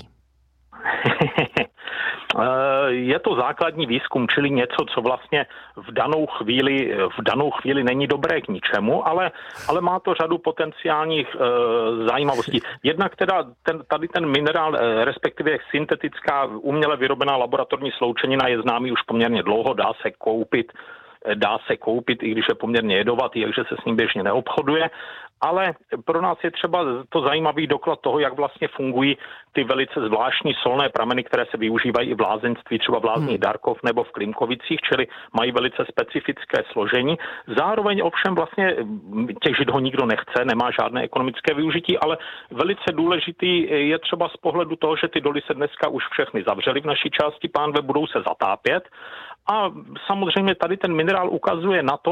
Je to základní výzkum, čili něco, co vlastně v danou chvíli není dobré k ničemu, ale má to řadu potenciálních zajímavostí. Jednak teda tady ten minerál, respektive syntetická uměle vyrobená laboratorní sloučenina je známý už poměrně dlouho, dá se koupit, i když je poměrně jedovatý, takže se s ním běžně neobchoduje. Ale pro nás je třeba to zajímavý doklad toho, jak vlastně fungují ty velice zvláštní solné prameny, které se využívají i v lázeňství, třeba v lázních Darkov nebo v Klimkovicích, čili mají velice specifické složení. Zároveň ovšem vlastně těžit ho nikdo nechce, nemá žádné ekonomické využití, ale velice důležitý je třeba z pohledu toho, že ty doly se dneska už všechny zavřely v naší části pánve, budou se zatápět. A samozřejmě tady ten minerál ukazuje na to,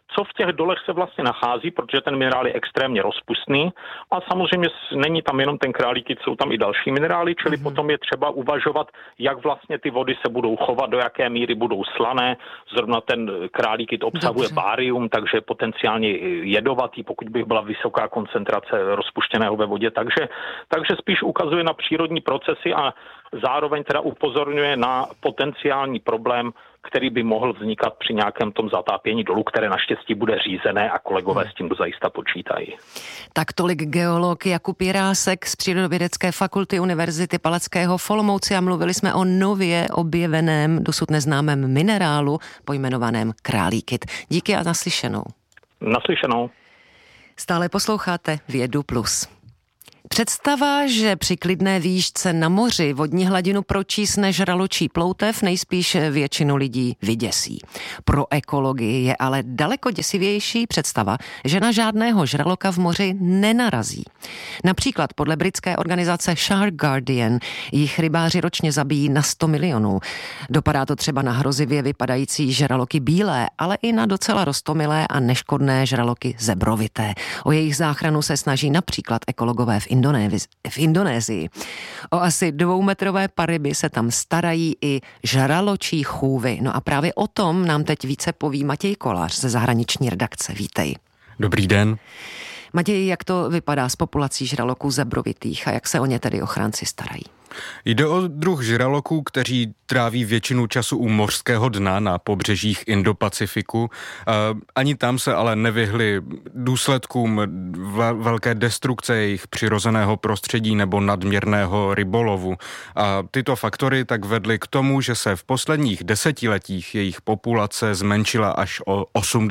co v těch dolech se vlastně nachází, protože ten minerál je extrémně rozpustný a samozřejmě není tam jenom ten králíkit, jsou tam i další minerály, čili potom je třeba uvažovat, jak vlastně ty vody se budou chovat, do jaké míry budou slané. Zrovna ten králíkit obsahuje bárium, takže potenciálně jedovatý, pokud by byla vysoká koncentrace rozpuštěného ve vodě. Takže spíš ukazuje na přírodní procesy a zároveň teda upozorňuje na potenciální problém, který by mohl vznikat při nějakém tom zatápění dolu, které naštěstí bude řízené a kolegové s tím dozajista počítají. Tak tolik geolog Jakub Jirásek z Přírodovědecké fakulty Univerzity Palackého v Olomouci a mluvili jsme o nově objeveném, dosud neznámém minerálu pojmenovaném králíkit. Díky a naslyšenou. Naslyšenou. Stále posloucháte Vědu Plus. Představa, že při klidné výšce na moři vodní hladinu pročísne žraločí ploutev, nejspíš většinu lidí vyděsí. Pro ekologii je ale daleko děsivější představa, že na žádného žraloka v moři nenarazí. Například podle britské organizace Shark Guardian jich rybáři ročně zabijí na 100 milionů. Dopadá to třeba na hrozivě vypadající žraloky bílé, ale i na docela roztomilé a neškodné žraloky zebrovité. O jejich záchranu se snaží například ekologové v Indonésii. O asi 2metrové paryby se tam starají i žraločí chůvy. No a právě o tom nám teď více poví Matěj Kolář ze zahraniční redakce. Vítej. Dobrý den. Matěj, jak to vypadá s populací žraloků zebrovitých a jak se o ně tedy ochránci starají? Jde o druh žraloků, kteří tráví většinu času u mořského dna na pobřežích Indo-Pacifiku. Ani tam se ale nevyhli důsledkům velké destrukce jejich přirozeného prostředí nebo nadměrného rybolovu. A tyto faktory tak vedly k tomu, že se v posledních desetiletích jejich populace zmenšila až o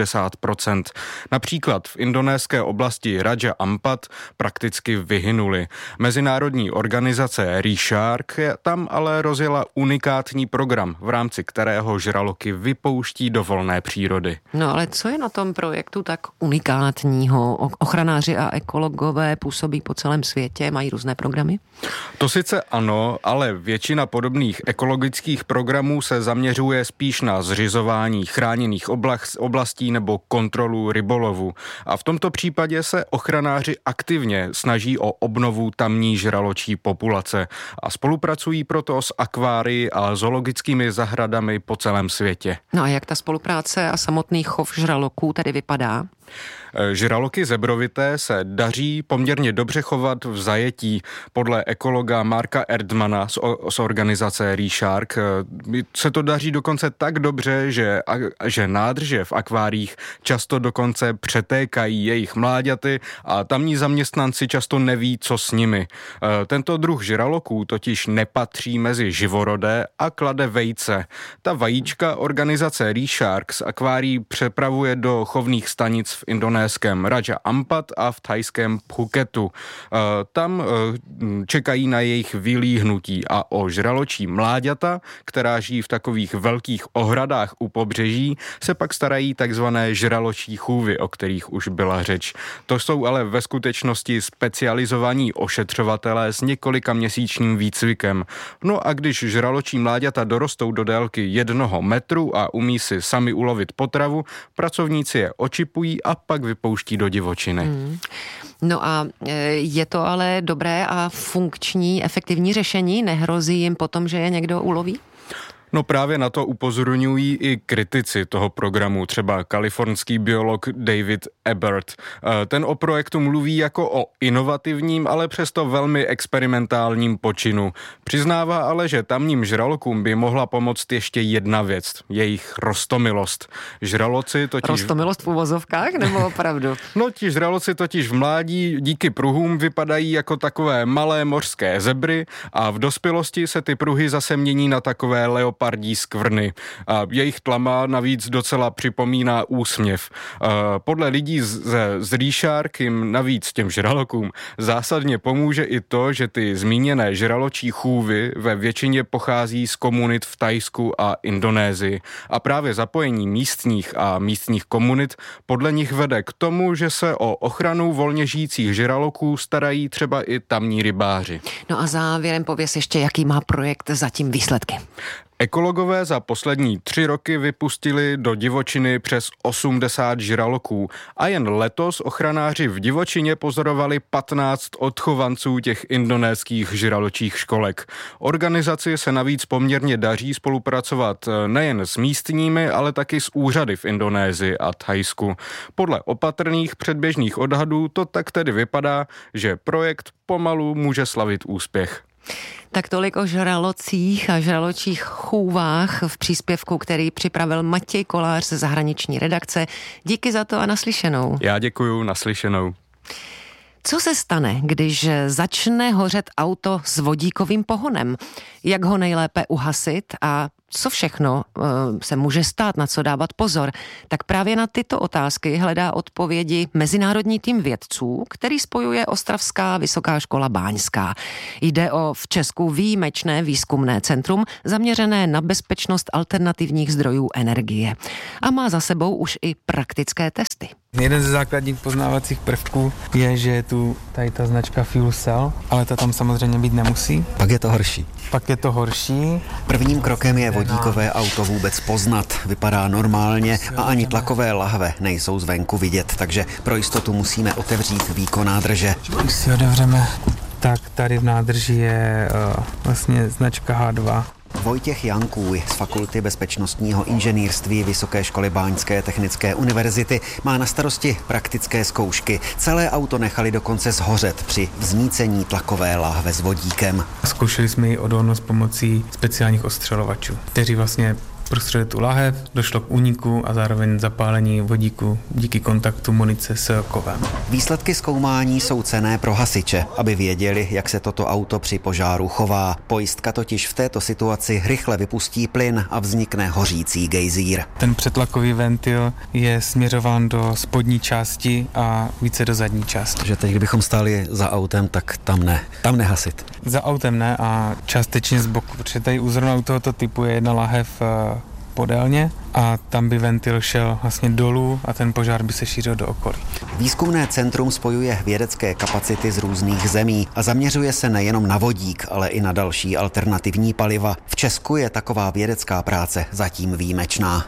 80%. Například v indonéské oblasti Raja Ampat prakticky vyhynuly. Mezinárodní organizace Shark tam ale rozjela unikátní program, v rámci kterého žraloky vypouští do volné přírody. No ale co je na tom projektu tak unikátního? Ochranáři a ekologové působí po celém světě, mají různé programy? To sice ano, ale většina podobných ekologických programů se zaměřuje spíš na zřizování chráněných oblastí nebo kontrolu rybolovu. A v tomto případě se ochranáři aktivně snaží o obnovu tamní žraločí populace a spolupracují proto s akvárii a zoologickými zahradami po celém světě. No a jak ta spolupráce a samotný chov žraloků tedy vypadá? Žraloky zebrovité se daří poměrně dobře chovat v zajetí. Podle ekologa Marka Erdmana z organizace Reshark se to daří dokonce tak dobře, že nádrže v akváriích často dokonce přetékají jejich mláďaty a tamní zaměstnanci často neví, co s nimi. Tento druh žraloků totiž nepatří mezi živorodé a klade vejce. Ta vajíčka organizace Reshark z akvárií přepravuje do chovných stanic v indonéském Raja Ampat a v thajském Phuketu. Tam čekají na jejich vylíhnutí a o žraločí mláďata, která žijí v takových velkých ohradách u pobřeží, se pak starají takzvané žraločí chůvy, o kterých už byla řeč. To jsou ale ve skutečnosti specializovaní ošetřovatelé s několika měsíčním výcvikem. No a když žraločí mláďata dorostou do délky 1 metru a umí si sami ulovit potravu, pracovníci je očipují a pak vypouští do divočiny. No a je to ale dobré a funkční, efektivní řešení? Nehrozí jim potom, že je někdo uloví? No právě na to upozorňují i kritici toho programu, třeba kalifornský biolog David Ebert. Ten o projektu mluví jako o inovativním, ale přesto velmi experimentálním počinu. Přiznává ale, že tamním žralokům by mohla pomoct ještě jedna věc, jejich roztomilost. Žraloci totiž... Roztomilost v uvozovkách, nebo opravdu? No, ti žraloci totiž v mládí díky pruhům vypadají jako takové malé mořské zebry a v dospělosti se ty pruhy zase mění na takové leopardí skvrny. A jejich tlama navíc docela připomíná úsměv. Podle lidí z Reshark jim navíc těm žralokům zásadně pomůže i to, že ty zmíněné žraločí chůvy ve většině pochází z komunit v Thajsku a Indonésii. A právě zapojení místních komunit podle nich vede k tomu, že se o ochranu volně žijících žraloků starají třeba i tamní rybáři. No a závěrem pověz ještě, jaký má projekt zatím výsledky. Ekologové za poslední 3 roky vypustili do divočiny přes 80 žraloků a jen letos ochranáři v divočině pozorovali 15 odchovanců těch indonéských žraločích školek. Organizaci se navíc poměrně daří spolupracovat nejen s místními, ale taky s úřady v Indonésii a Thajsku. Podle opatrných předběžných odhadů to tak tedy vypadá, že projekt pomalu může slavit úspěch. Tak tolik o žralocích a žraločích chůvách v příspěvku, který připravil Matěj Kolář ze zahraniční redakce. Díky za to a naslyšenou. Já děkuju, naslyšenou. Co se stane, když začne hořet auto s vodíkovým pohonem? Jak ho nejlépe uhasit a co všechno se může stát, na co dávat pozor? Tak právě na tyto otázky hledá odpovědi mezinárodní tým vědců, který spojuje Ostravská vysoká škola báňská. Jde o v Česku výjimečné výzkumné centrum zaměřené na bezpečnost alternativních zdrojů energie. A má za sebou už i praktické testy. Jeden ze základních poznávacích prvků je, že je tu tady ta značka Fuel Cell, ale ta tam samozřejmě být nemusí. Pak je to horší. Prvním krokem je vodíkové auto vůbec poznat. Vypadá normálně a ani tlakové lahve nejsou zvenku vidět, takže pro jistotu musíme otevřít víko nádrže. Když si otevřeme, tak tady v nádrži je vlastně značka H2. Vojtěch Jankůj z Fakulty bezpečnostního inženýrství Vysoké školy Báňské technické univerzity má na starosti praktické zkoušky. Celé auto nechali dokonce zhořet při vznícení tlakové láhve s vodíkem. Zkoušeli jsme ji odolnost pomocí speciálních ostřelovačů, kteří vlastně prostředili tu láhev, došlo k úniku a zároveň zapálení vodíku díky kontaktu munice s kovem. Výsledky zkoumání jsou cenné pro hasiče, aby věděli, jak se toto auto při požáru chová. Pojistka totiž v této situaci rychle vypustí plyn a vznikne hořící gejzír. Ten přetlakový ventil je směřován do spodní části a více do zadní části. Že teď, kdybychom stáli za autem, tak tam nehasit. Za autem ne a částečně z boku, protože tady u zrovna u tohoto typu je jedna lahev podélně a tam by ventil šel vlastně dolů a ten požár by se šířil do okolí. Výzkumné centrum spojuje vědecké kapacity z různých zemí a zaměřuje se nejenom na vodík, ale i na další alternativní paliva. V Česku je taková vědecká práce zatím výjimečná.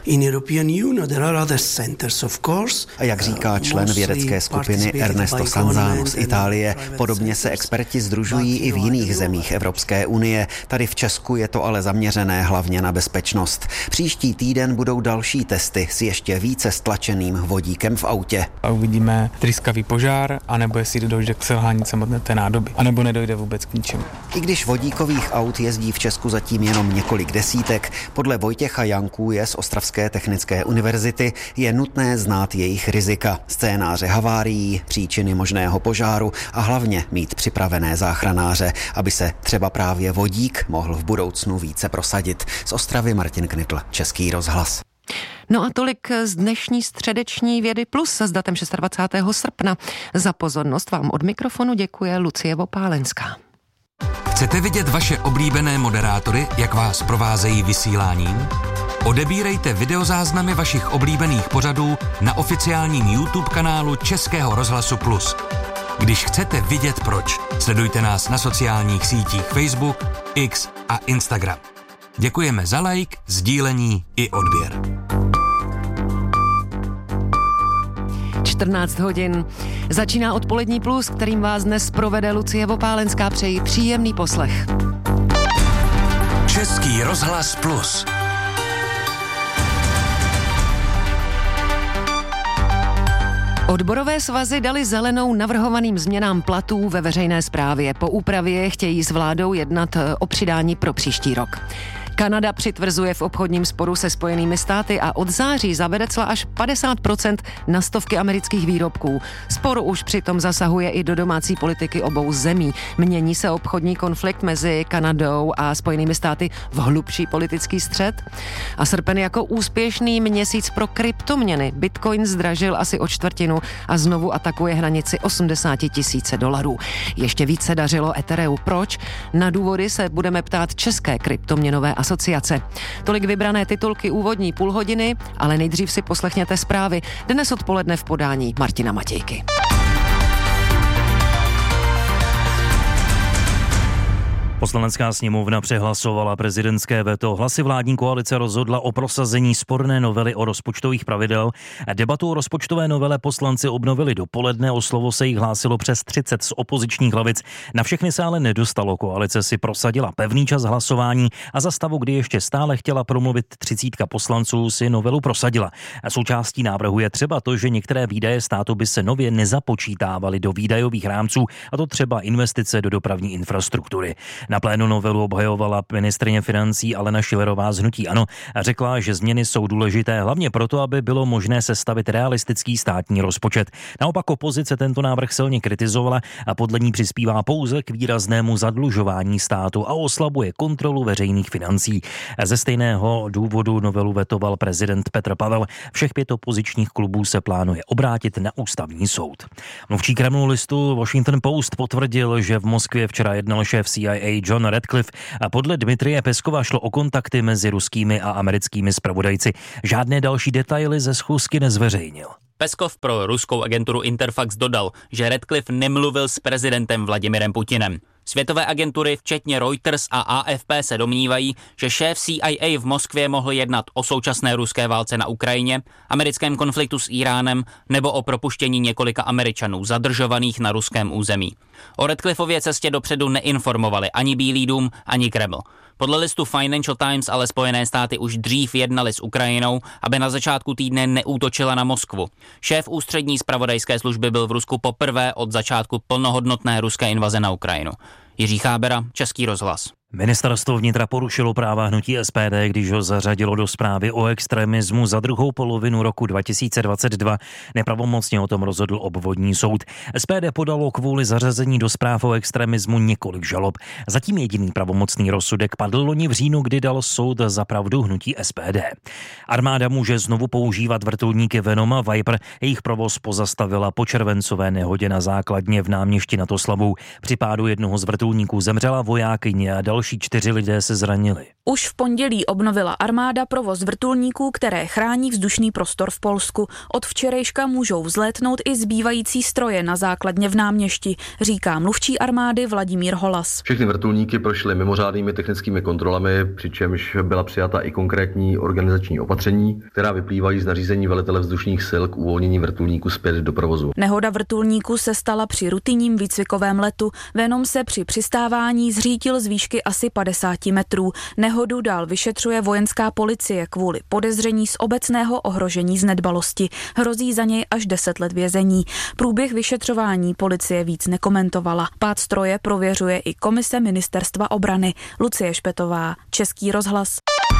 A jak říká člen vědecké skupiny Ernesto Sanzano z Itálie, podobně se experti sdružují i v jiných zemích Evropské unie. Tady v Česku je to ale zaměřené hlavně na bezpečnost. Příští týden budou další testy s ještě více stlačeným vodíkem v autě. A uvidíme tryskavý požár, anebo jestli dojde k selhání samotné té nádoby, anebo nedojde vůbec k ničemu. I když vodíkových aut jezdí v Česku zatím jenom několik desítek, podle Vojtěcha Jankůje z Ostravské technické univerzity je nutné znát jejich rizika, scénáře havárií, příčiny možného požáru a hlavně mít připravené záchranáře, aby se třeba právě vodík mohl v budoucnu více prosadit. Z Ostravy Martin Knitl, Český rozhlas. No a tolik z dnešní středeční Vědy Plus s datem 26. srpna. Za pozornost vám od mikrofonu děkuje Lucie Vopálenská. Chcete vidět vaše oblíbené moderátory, jak vás provázejí vysíláním? Odebírejte videozáznamy vašich oblíbených pořadů na oficiálním YouTube kanálu Českého rozhlasu Plus. Když chcete vidět proč, sledujte nás na sociálních sítích Facebook, X a Instagram. Děkujeme za like, sdílení i odběr. 14 hodin. Začíná Odpolední plus, kterým vás dnes provede Lucie Vopálenská. Přeji příjemný poslech. Český rozhlas Plus. Odborové svazy dali zelenou navrhovaným změnám platů ve veřejné správě. Po úpravě chtějí s vládou jednat o přidání pro příští rok. Kanada přitvrzuje v obchodním sporu se Spojenými státy a od září zavede cla až 50% na stovky amerických výrobků. Spor už přitom zasahuje i do domácí politiky obou zemí. Mění se obchodní konflikt mezi Kanadou a Spojenými státy v hlubší politický střet. A srpen jako úspěšný měsíc pro kryptoměny. Bitcoin zdražil asi o čtvrtinu a znovu atakuje hranici $80,000. Ještě více dařilo Ethereu. Proč? Na důvody se budeme ptát České kryptoměnové asociace. Tolik vybrané titulky úvodní půlhodiny, ale nejdřív si poslechněte zprávy. Dnes odpoledne v podání Martina Matějky. Poslanecká sněmovna přehlasovala prezidentské veto. Hlasy vládní koalice rozhodla o prosazení sporné novely o rozpočtových pravidel. Debatu o rozpočtové novele poslanci obnovili dopoledne, o slovo se jich hlásilo přes 30 z opozičních lavic. Na všechny se ale nedostalo. Koalice si prosadila pevný čas hlasování a za stavu, kdy ještě stále chtěla promluvit 30 poslanců, si novelu prosadila. Součástí návrhu je třeba to, že některé výdaje státu by se nově nezapočítávaly do výdajových rámců, a to třeba investice do dopravní infrastruktury. Na plénu novelu obhajovala ministryně financí Alena Schillerová z hnutí ANO a řekla, že změny jsou důležité hlavně proto, aby bylo možné sestavit realistický státní rozpočet. Naopak opozice tento návrh silně kritizovala a podle ní přispívá pouze k výraznému zadlužování státu a oslabuje kontrolu veřejných financí. Ze stejného důvodu novelu vetoval prezident Petr Pavel. Všech 5 opozičních klubů se plánuje obrátit na ústavní soud. Mluvčí Kremlu listu Washington Post potvrdil, že v Moskvě včera jednal šéf CIA John Ratcliffe a podle Dmitrije Peskova šlo o kontakty mezi ruskými a americkými zpravodajci. Žádné další detaily ze schůzky nezveřejnil. Peskov pro ruskou agenturu Interfax dodal, že Ratcliffe nemluvil s prezidentem Vladimirem Putinem. Světové agentury, včetně Reuters a AFP, se domnívají, že šéf CIA v Moskvě mohl jednat o současné ruské válce na Ukrajině, americkém konfliktu s Iránem nebo o propuštění několika Američanů zadržovaných na ruském území. O Ratcliffově cestě dopředu neinformovali ani Bílý dům, ani Kreml. Podle listu Financial Times ale Spojené státy už dřív jednali s Ukrajinou, aby na začátku týdne neútočila na Moskvu. Šéf ústřední zpravodajské služby byl v Rusku poprvé od začátku plnohodnotné ruské invaze na Ukrajinu. Jiří Chábera, Český rozhlas. Ministerstvo vnitra porušilo práva hnutí SPD, když ho zařadilo do zprávy o extremismu za druhou polovinu roku 2022. Nepravomocně o tom rozhodl obvodní soud. SPD podalo kvůli zařazení do zpráv o extremismu několik žalob. Zatím jediný pravomocný rozsudek padl loni v říjnu, kdy dal soud za pravdu hnutí SPD. Armáda může znovu používat vrtulníky Venom a Viper. Jejich provoz pozastavila po červencové nehodě na základně v Náměšti nad Oslavou. Při pádu jednoho z vrtulníků zemřela vojákyně a další 4 lidé se zranili. Už v pondělí obnovila armáda provoz vrtulníků, které chrání vzdušný prostor v Polsku. Od včerejška můžou vzlétnout i zbývající stroje na základně v Náměšti, říká mluvčí armády Vladimír Holas. Všechny vrtulníky prošly mimořádnými technickými kontrolami, přičemž byla přijata i konkrétní organizační opatření, která vyplývají z nařízení velitele vzdušných sil k uvolnění vrtulníku zpět do provozu. Nehoda vrtulníku se stala při rutinním výcvikovém letu. Venom se při přistávání zřítil z výšky asi 50 metrů. Nehodu dál vyšetřuje vojenská policie kvůli podezření z obecného ohrožení z nedbalosti. Hrozí za něj až 10 let vězení. Průběh vyšetřování policie víc nekomentovala. Pád stroje prověřuje i komise Ministerstva obrany. Lucie Špetová, Český rozhlas.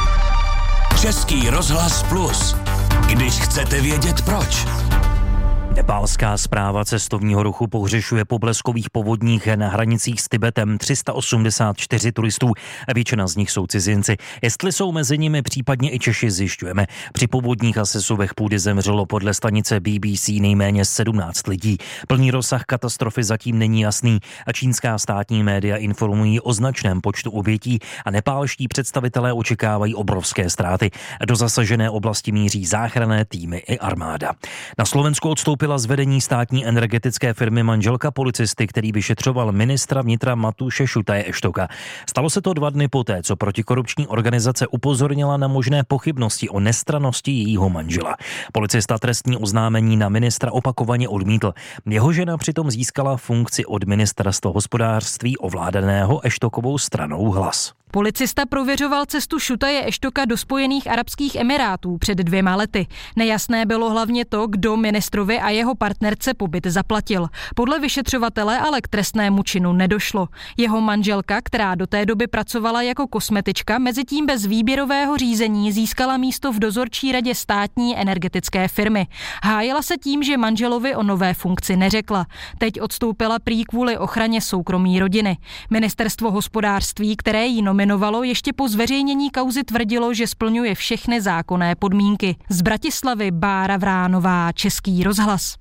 Český rozhlas Plus. Když chcete vědět proč. Nepálská správa cestovního ruchu pohřešuje po bleskových povodních na hranicích s Tibetem 384 turistů. Většina z nich jsou cizinci. Jestli jsou mezi nimi případně i Češi, zjišťujeme. Při povodních a sesuvech půdy zemřelo podle stanice BBC nejméně 17 lidí. Plný rozsah katastrofy zatím není jasný a čínská státní média informují o značném počtu obětí a nepálští představitelé očekávají obrovské ztráty. Do zasažené oblasti míří záchranné týmy i armáda. Na Slovensku odstoupila z vedení státní energetické firmy manželka policisty, který vyšetřoval ministra vnitra Matuše Šutaje Eštoka. Stalo se to 2 dny poté, co protikorupční organizace upozornila na možné pochybnosti o nestrannosti jejího manžela. Policista trestní oznámení na ministra opakovaně odmítl. Jeho žena přitom získala funkci od ministerstva hospodářství ovládaného Eštokovou stranou Hlas. Policista prověřoval cestu Šutaje Eštoka do Spojených arabských emirátů před 2 lety. Nejasné bylo hlavně to, kdo ministrovi a jeho partnerce pobyt zaplatil. Podle vyšetřovatele ale k trestnému činu nedošlo. Jeho manželka, která do té doby pracovala jako kosmetička, mezitím bez výběrového řízení získala místo v dozorčí radě státní energetické firmy. Hájila se tím, že manželovi o nové funkci neřekla. Teď odstoupila prý kvůli ochraně soukromí rodiny. Ministerstvo hospodářství, které jí nominovalo, ještě po zveřejnění kauzy tvrdilo, že splňuje všechny zákonné podmínky. Z Bratislavy Bára Vránová, Český rozhlas.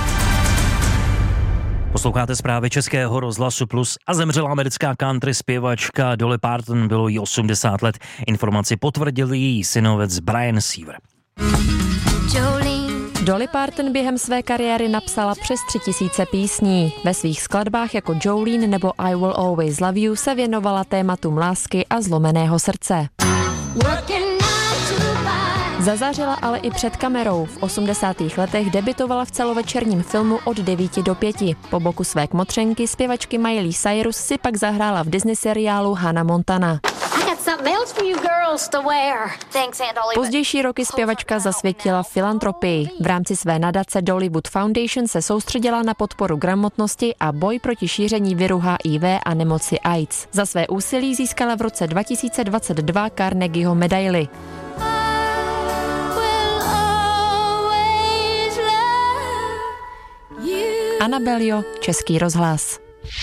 Posloucháte zprávy Českého rozhlasu Plus a zemřela americká country zpěvačka Dolly Parton, bylo jí 80 let. Informaci potvrdil její synovec Brian Seaver. Dolly Parton během své kariéry napsala přes 3000 písní. Ve svých skladbách jako Jolene nebo I Will Always Love You se věnovala tématům lásky a zlomeného srdce. Zazářila ale i před kamerou. V 80. letech debutovala v celovečerním filmu Od 9 do 5. Po boku své kmotřenky, zpěvačky Miley Cyrus, si pak zahrála v Disney seriálu Hannah Montana. Pozdější roky zpěvačka zasvětila filantropii. V rámci své nadace Dollywood Foundation se soustředila na podporu gramotnosti a boj proti šíření viru HIV a nemoci AIDS. Za své úsilí získala v roce 2022 Carnegieho medaili. Anabelio, Český rozhlas.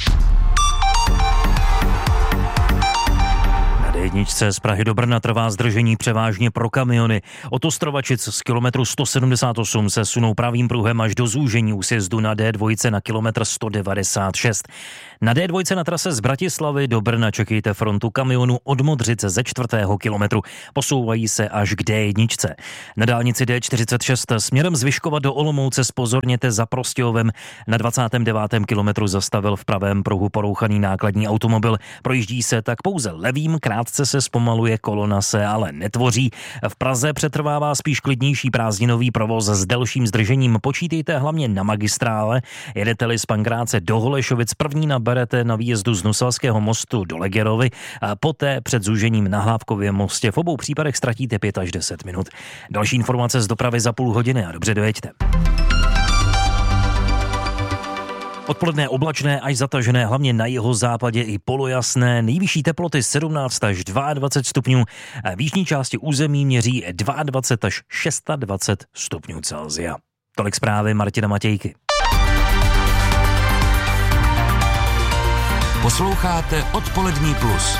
D1 z Prahy do Brna trvá zdržení převážně pro kamiony. Od Ostrovačic z kilometru 178 se sunou pravým pruhem až do zúžení úsjezdu na D2 na kilometr 196. Na D2 na trase z Bratislavy do Brna čekejte frontu kamionů od Modřice ze 4. kilometru. Posouvají se až k D1. Na dálnici D46 směrem z Vyškova do Olomouce zpozorněte za Prostějovem. Na 29. kilometru zastavil v pravém pruhu porouchaný nákladní automobil. Projíždí se tak pouze levým, krátce se zpomaluje, kolona se ale netvoří. V Praze přetrvává spíš klidnější prázdninový provoz s delším zdržením. Počítejte hlavně na magistrále. Jedete-li z Pankráce do Holešovic, první naberete na výjezdu z Nuselského mostu do Legerovy a poté před zúžením na Hlávkově mostě. V obou případech ztratíte 5 až 10 minut. Další informace z dopravy za půl hodiny a dobře dojeďte. Odpoledne oblačné až zatažené, hlavně na jihozápadě i polojasné. Nejvyšší teploty 17 až 22 stupňů. V jižní části území měří 22 až 26 stupňů Celsia. Tolik zprávy Martina Matějky. Posloucháte Odpolední plus.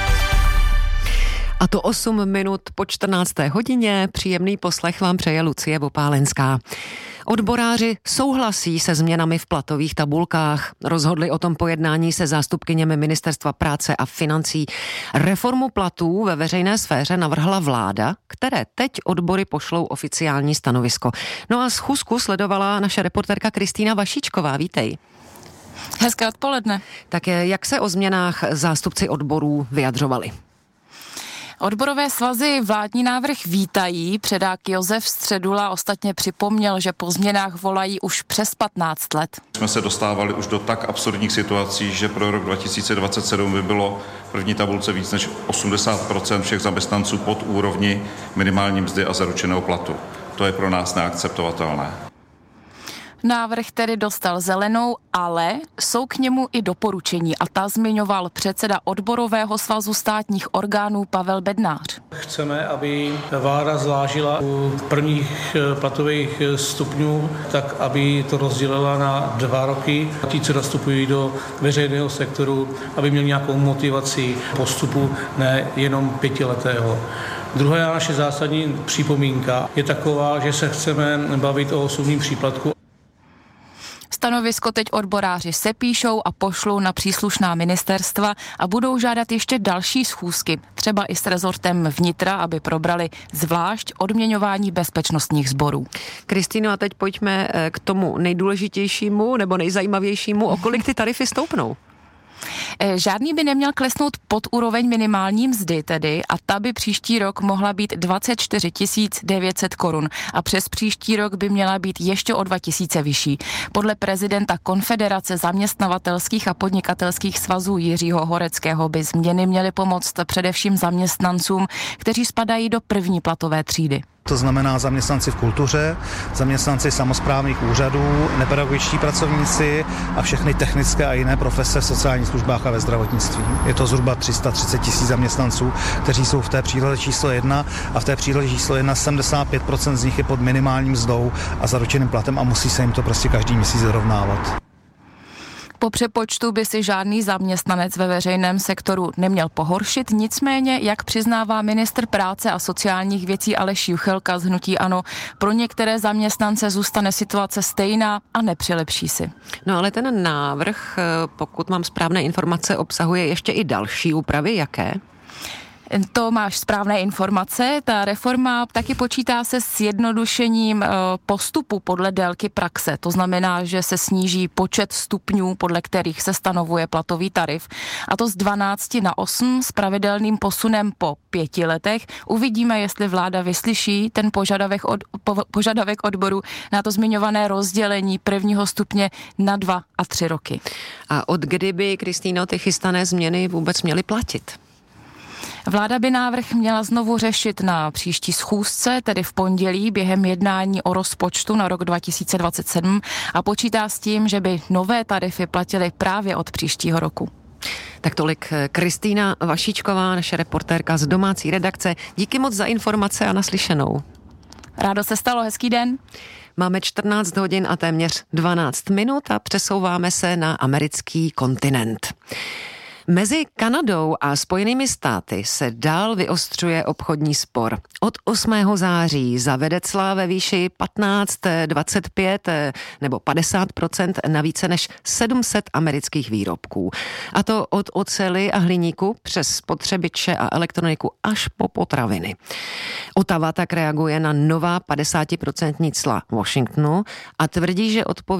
A to 8 minut po 14. hodině. Příjemný poslech vám přeje Lucie Vopálenská. Odboráři souhlasí se změnami v platových tabulkách. Rozhodli o tom po jednání se zástupkyněmi Ministerstva práce a financí. Reformu platů ve veřejné sféře navrhla vláda, které teď odbory pošlou oficiální stanovisko. No a schůzku sledovala naše reportérka Kristýna Vašičková. Vítej. Hezké odpoledne. Tak jak se o změnách zástupci odborů vyjadřovali? Odborové svazy vládní návrh vítají. Předák Josef Středula ostatně připomněl, že po změnách volají už přes 15 let. Jsme se dostávali už do tak absurdních situací, že pro rok 2027 by bylo v první tabulce víc než 80% všech zaměstnanců pod úrovni minimální mzdy a zaručeného platu. To je pro nás neakceptovatelné. Návrh tedy dostal zelenou, ale jsou k němu i doporučení a ta zmiňoval předseda odborového svazu státních orgánů Pavel Bednář. Chceme, aby vláda zvážila u prvních platových stupňů, tak aby to rozdělila na 2 roky. Ti, co nastupují do veřejného sektoru, aby měli nějakou motivaci postupu, ne jenom 5letého. Druhá naše zásadní připomínka je taková, že se chceme bavit o osobním příplatku. Stanovisko teď odboráři sepíšou a pošlou na příslušná ministerstva a budou žádat ještě další schůzky, třeba i s rezortem vnitra, aby probrali zvlášť odměňování bezpečnostních sborů. Kristýno, a teď pojďme k tomu nejdůležitějšímu nebo nejzajímavějšímu, o kolik ty tarify stoupnou. Žádný by neměl klesnout pod úroveň minimální mzdy tedy a ta by příští rok mohla být 24 900 korun a přes příští rok by měla být ještě o 2000 vyšší. Podle prezidenta Konfederace zaměstnavatelských a podnikatelských svazů Jiřího Horeckého by změny měly pomoct především zaměstnancům, kteří spadají do první platové třídy. To znamená zaměstnanci v kultuře, zaměstnanci samosprávných úřadů, nepedagogičtí pracovníci a všechny technické a jiné profese v sociálních službách a ve zdravotnictví. Je to zhruba 330 000 zaměstnanců, kteří jsou v té příloze číslo 1 a v té příloze číslo 1 75% z nich je pod minimálním mzdou a zaručeným platem a musí se jim to prostě každý měsíc dorovnávat. Po přepočtu by si žádný zaměstnanec ve veřejném sektoru neměl pohoršit, nicméně, jak přiznává ministr práce a sociálních věcí Aleš Juchelka z hnutí ANO, pro některé zaměstnance zůstane situace stejná a nepřilepší si. No ale ten návrh, pokud mám správné informace, obsahuje ještě i další úpravy, jaké? To máš správné informace. Ta reforma taky počítá se sjednodušením postupu podle délky praxe. To znamená, že se sníží počet stupňů, podle kterých se stanovuje platový tarif. A to z 12 na 8 s pravidelným posunem po 5 letech. Uvidíme, jestli vláda vyslyší ten požadavek odboru na to zmiňované rozdělení prvního stupně na 2 a 3 roky. A od kdy by, Kristýno, ty chystané změny vůbec měly platit? Vláda by návrh měla znovu řešit na příští schůzce, tedy v pondělí během jednání o rozpočtu na rok 2027 a počítá s tím, že by nové tarify platily právě od příštího roku. Tak tolik Kristýna Vašíčková, naše reportérka z domácí redakce. Díky moc za informace a naslyšenou. Rádo se stalo, hezký den. Máme 14 hodin a téměř 12 minut a přesouváme se na americký kontinent. Mezi Kanadou a Spojenými státy se dál vyostřuje obchodní spor. Od 8. září zavede cla ve výši 15, 25 nebo 50% na více než 700 amerických výrobků. A to od oceli a hliníku přes spotřebiče a elektroniku až po potraviny. Ottawa tak reaguje na nová 50% cla Washingtonu a tvrdí, že odpoví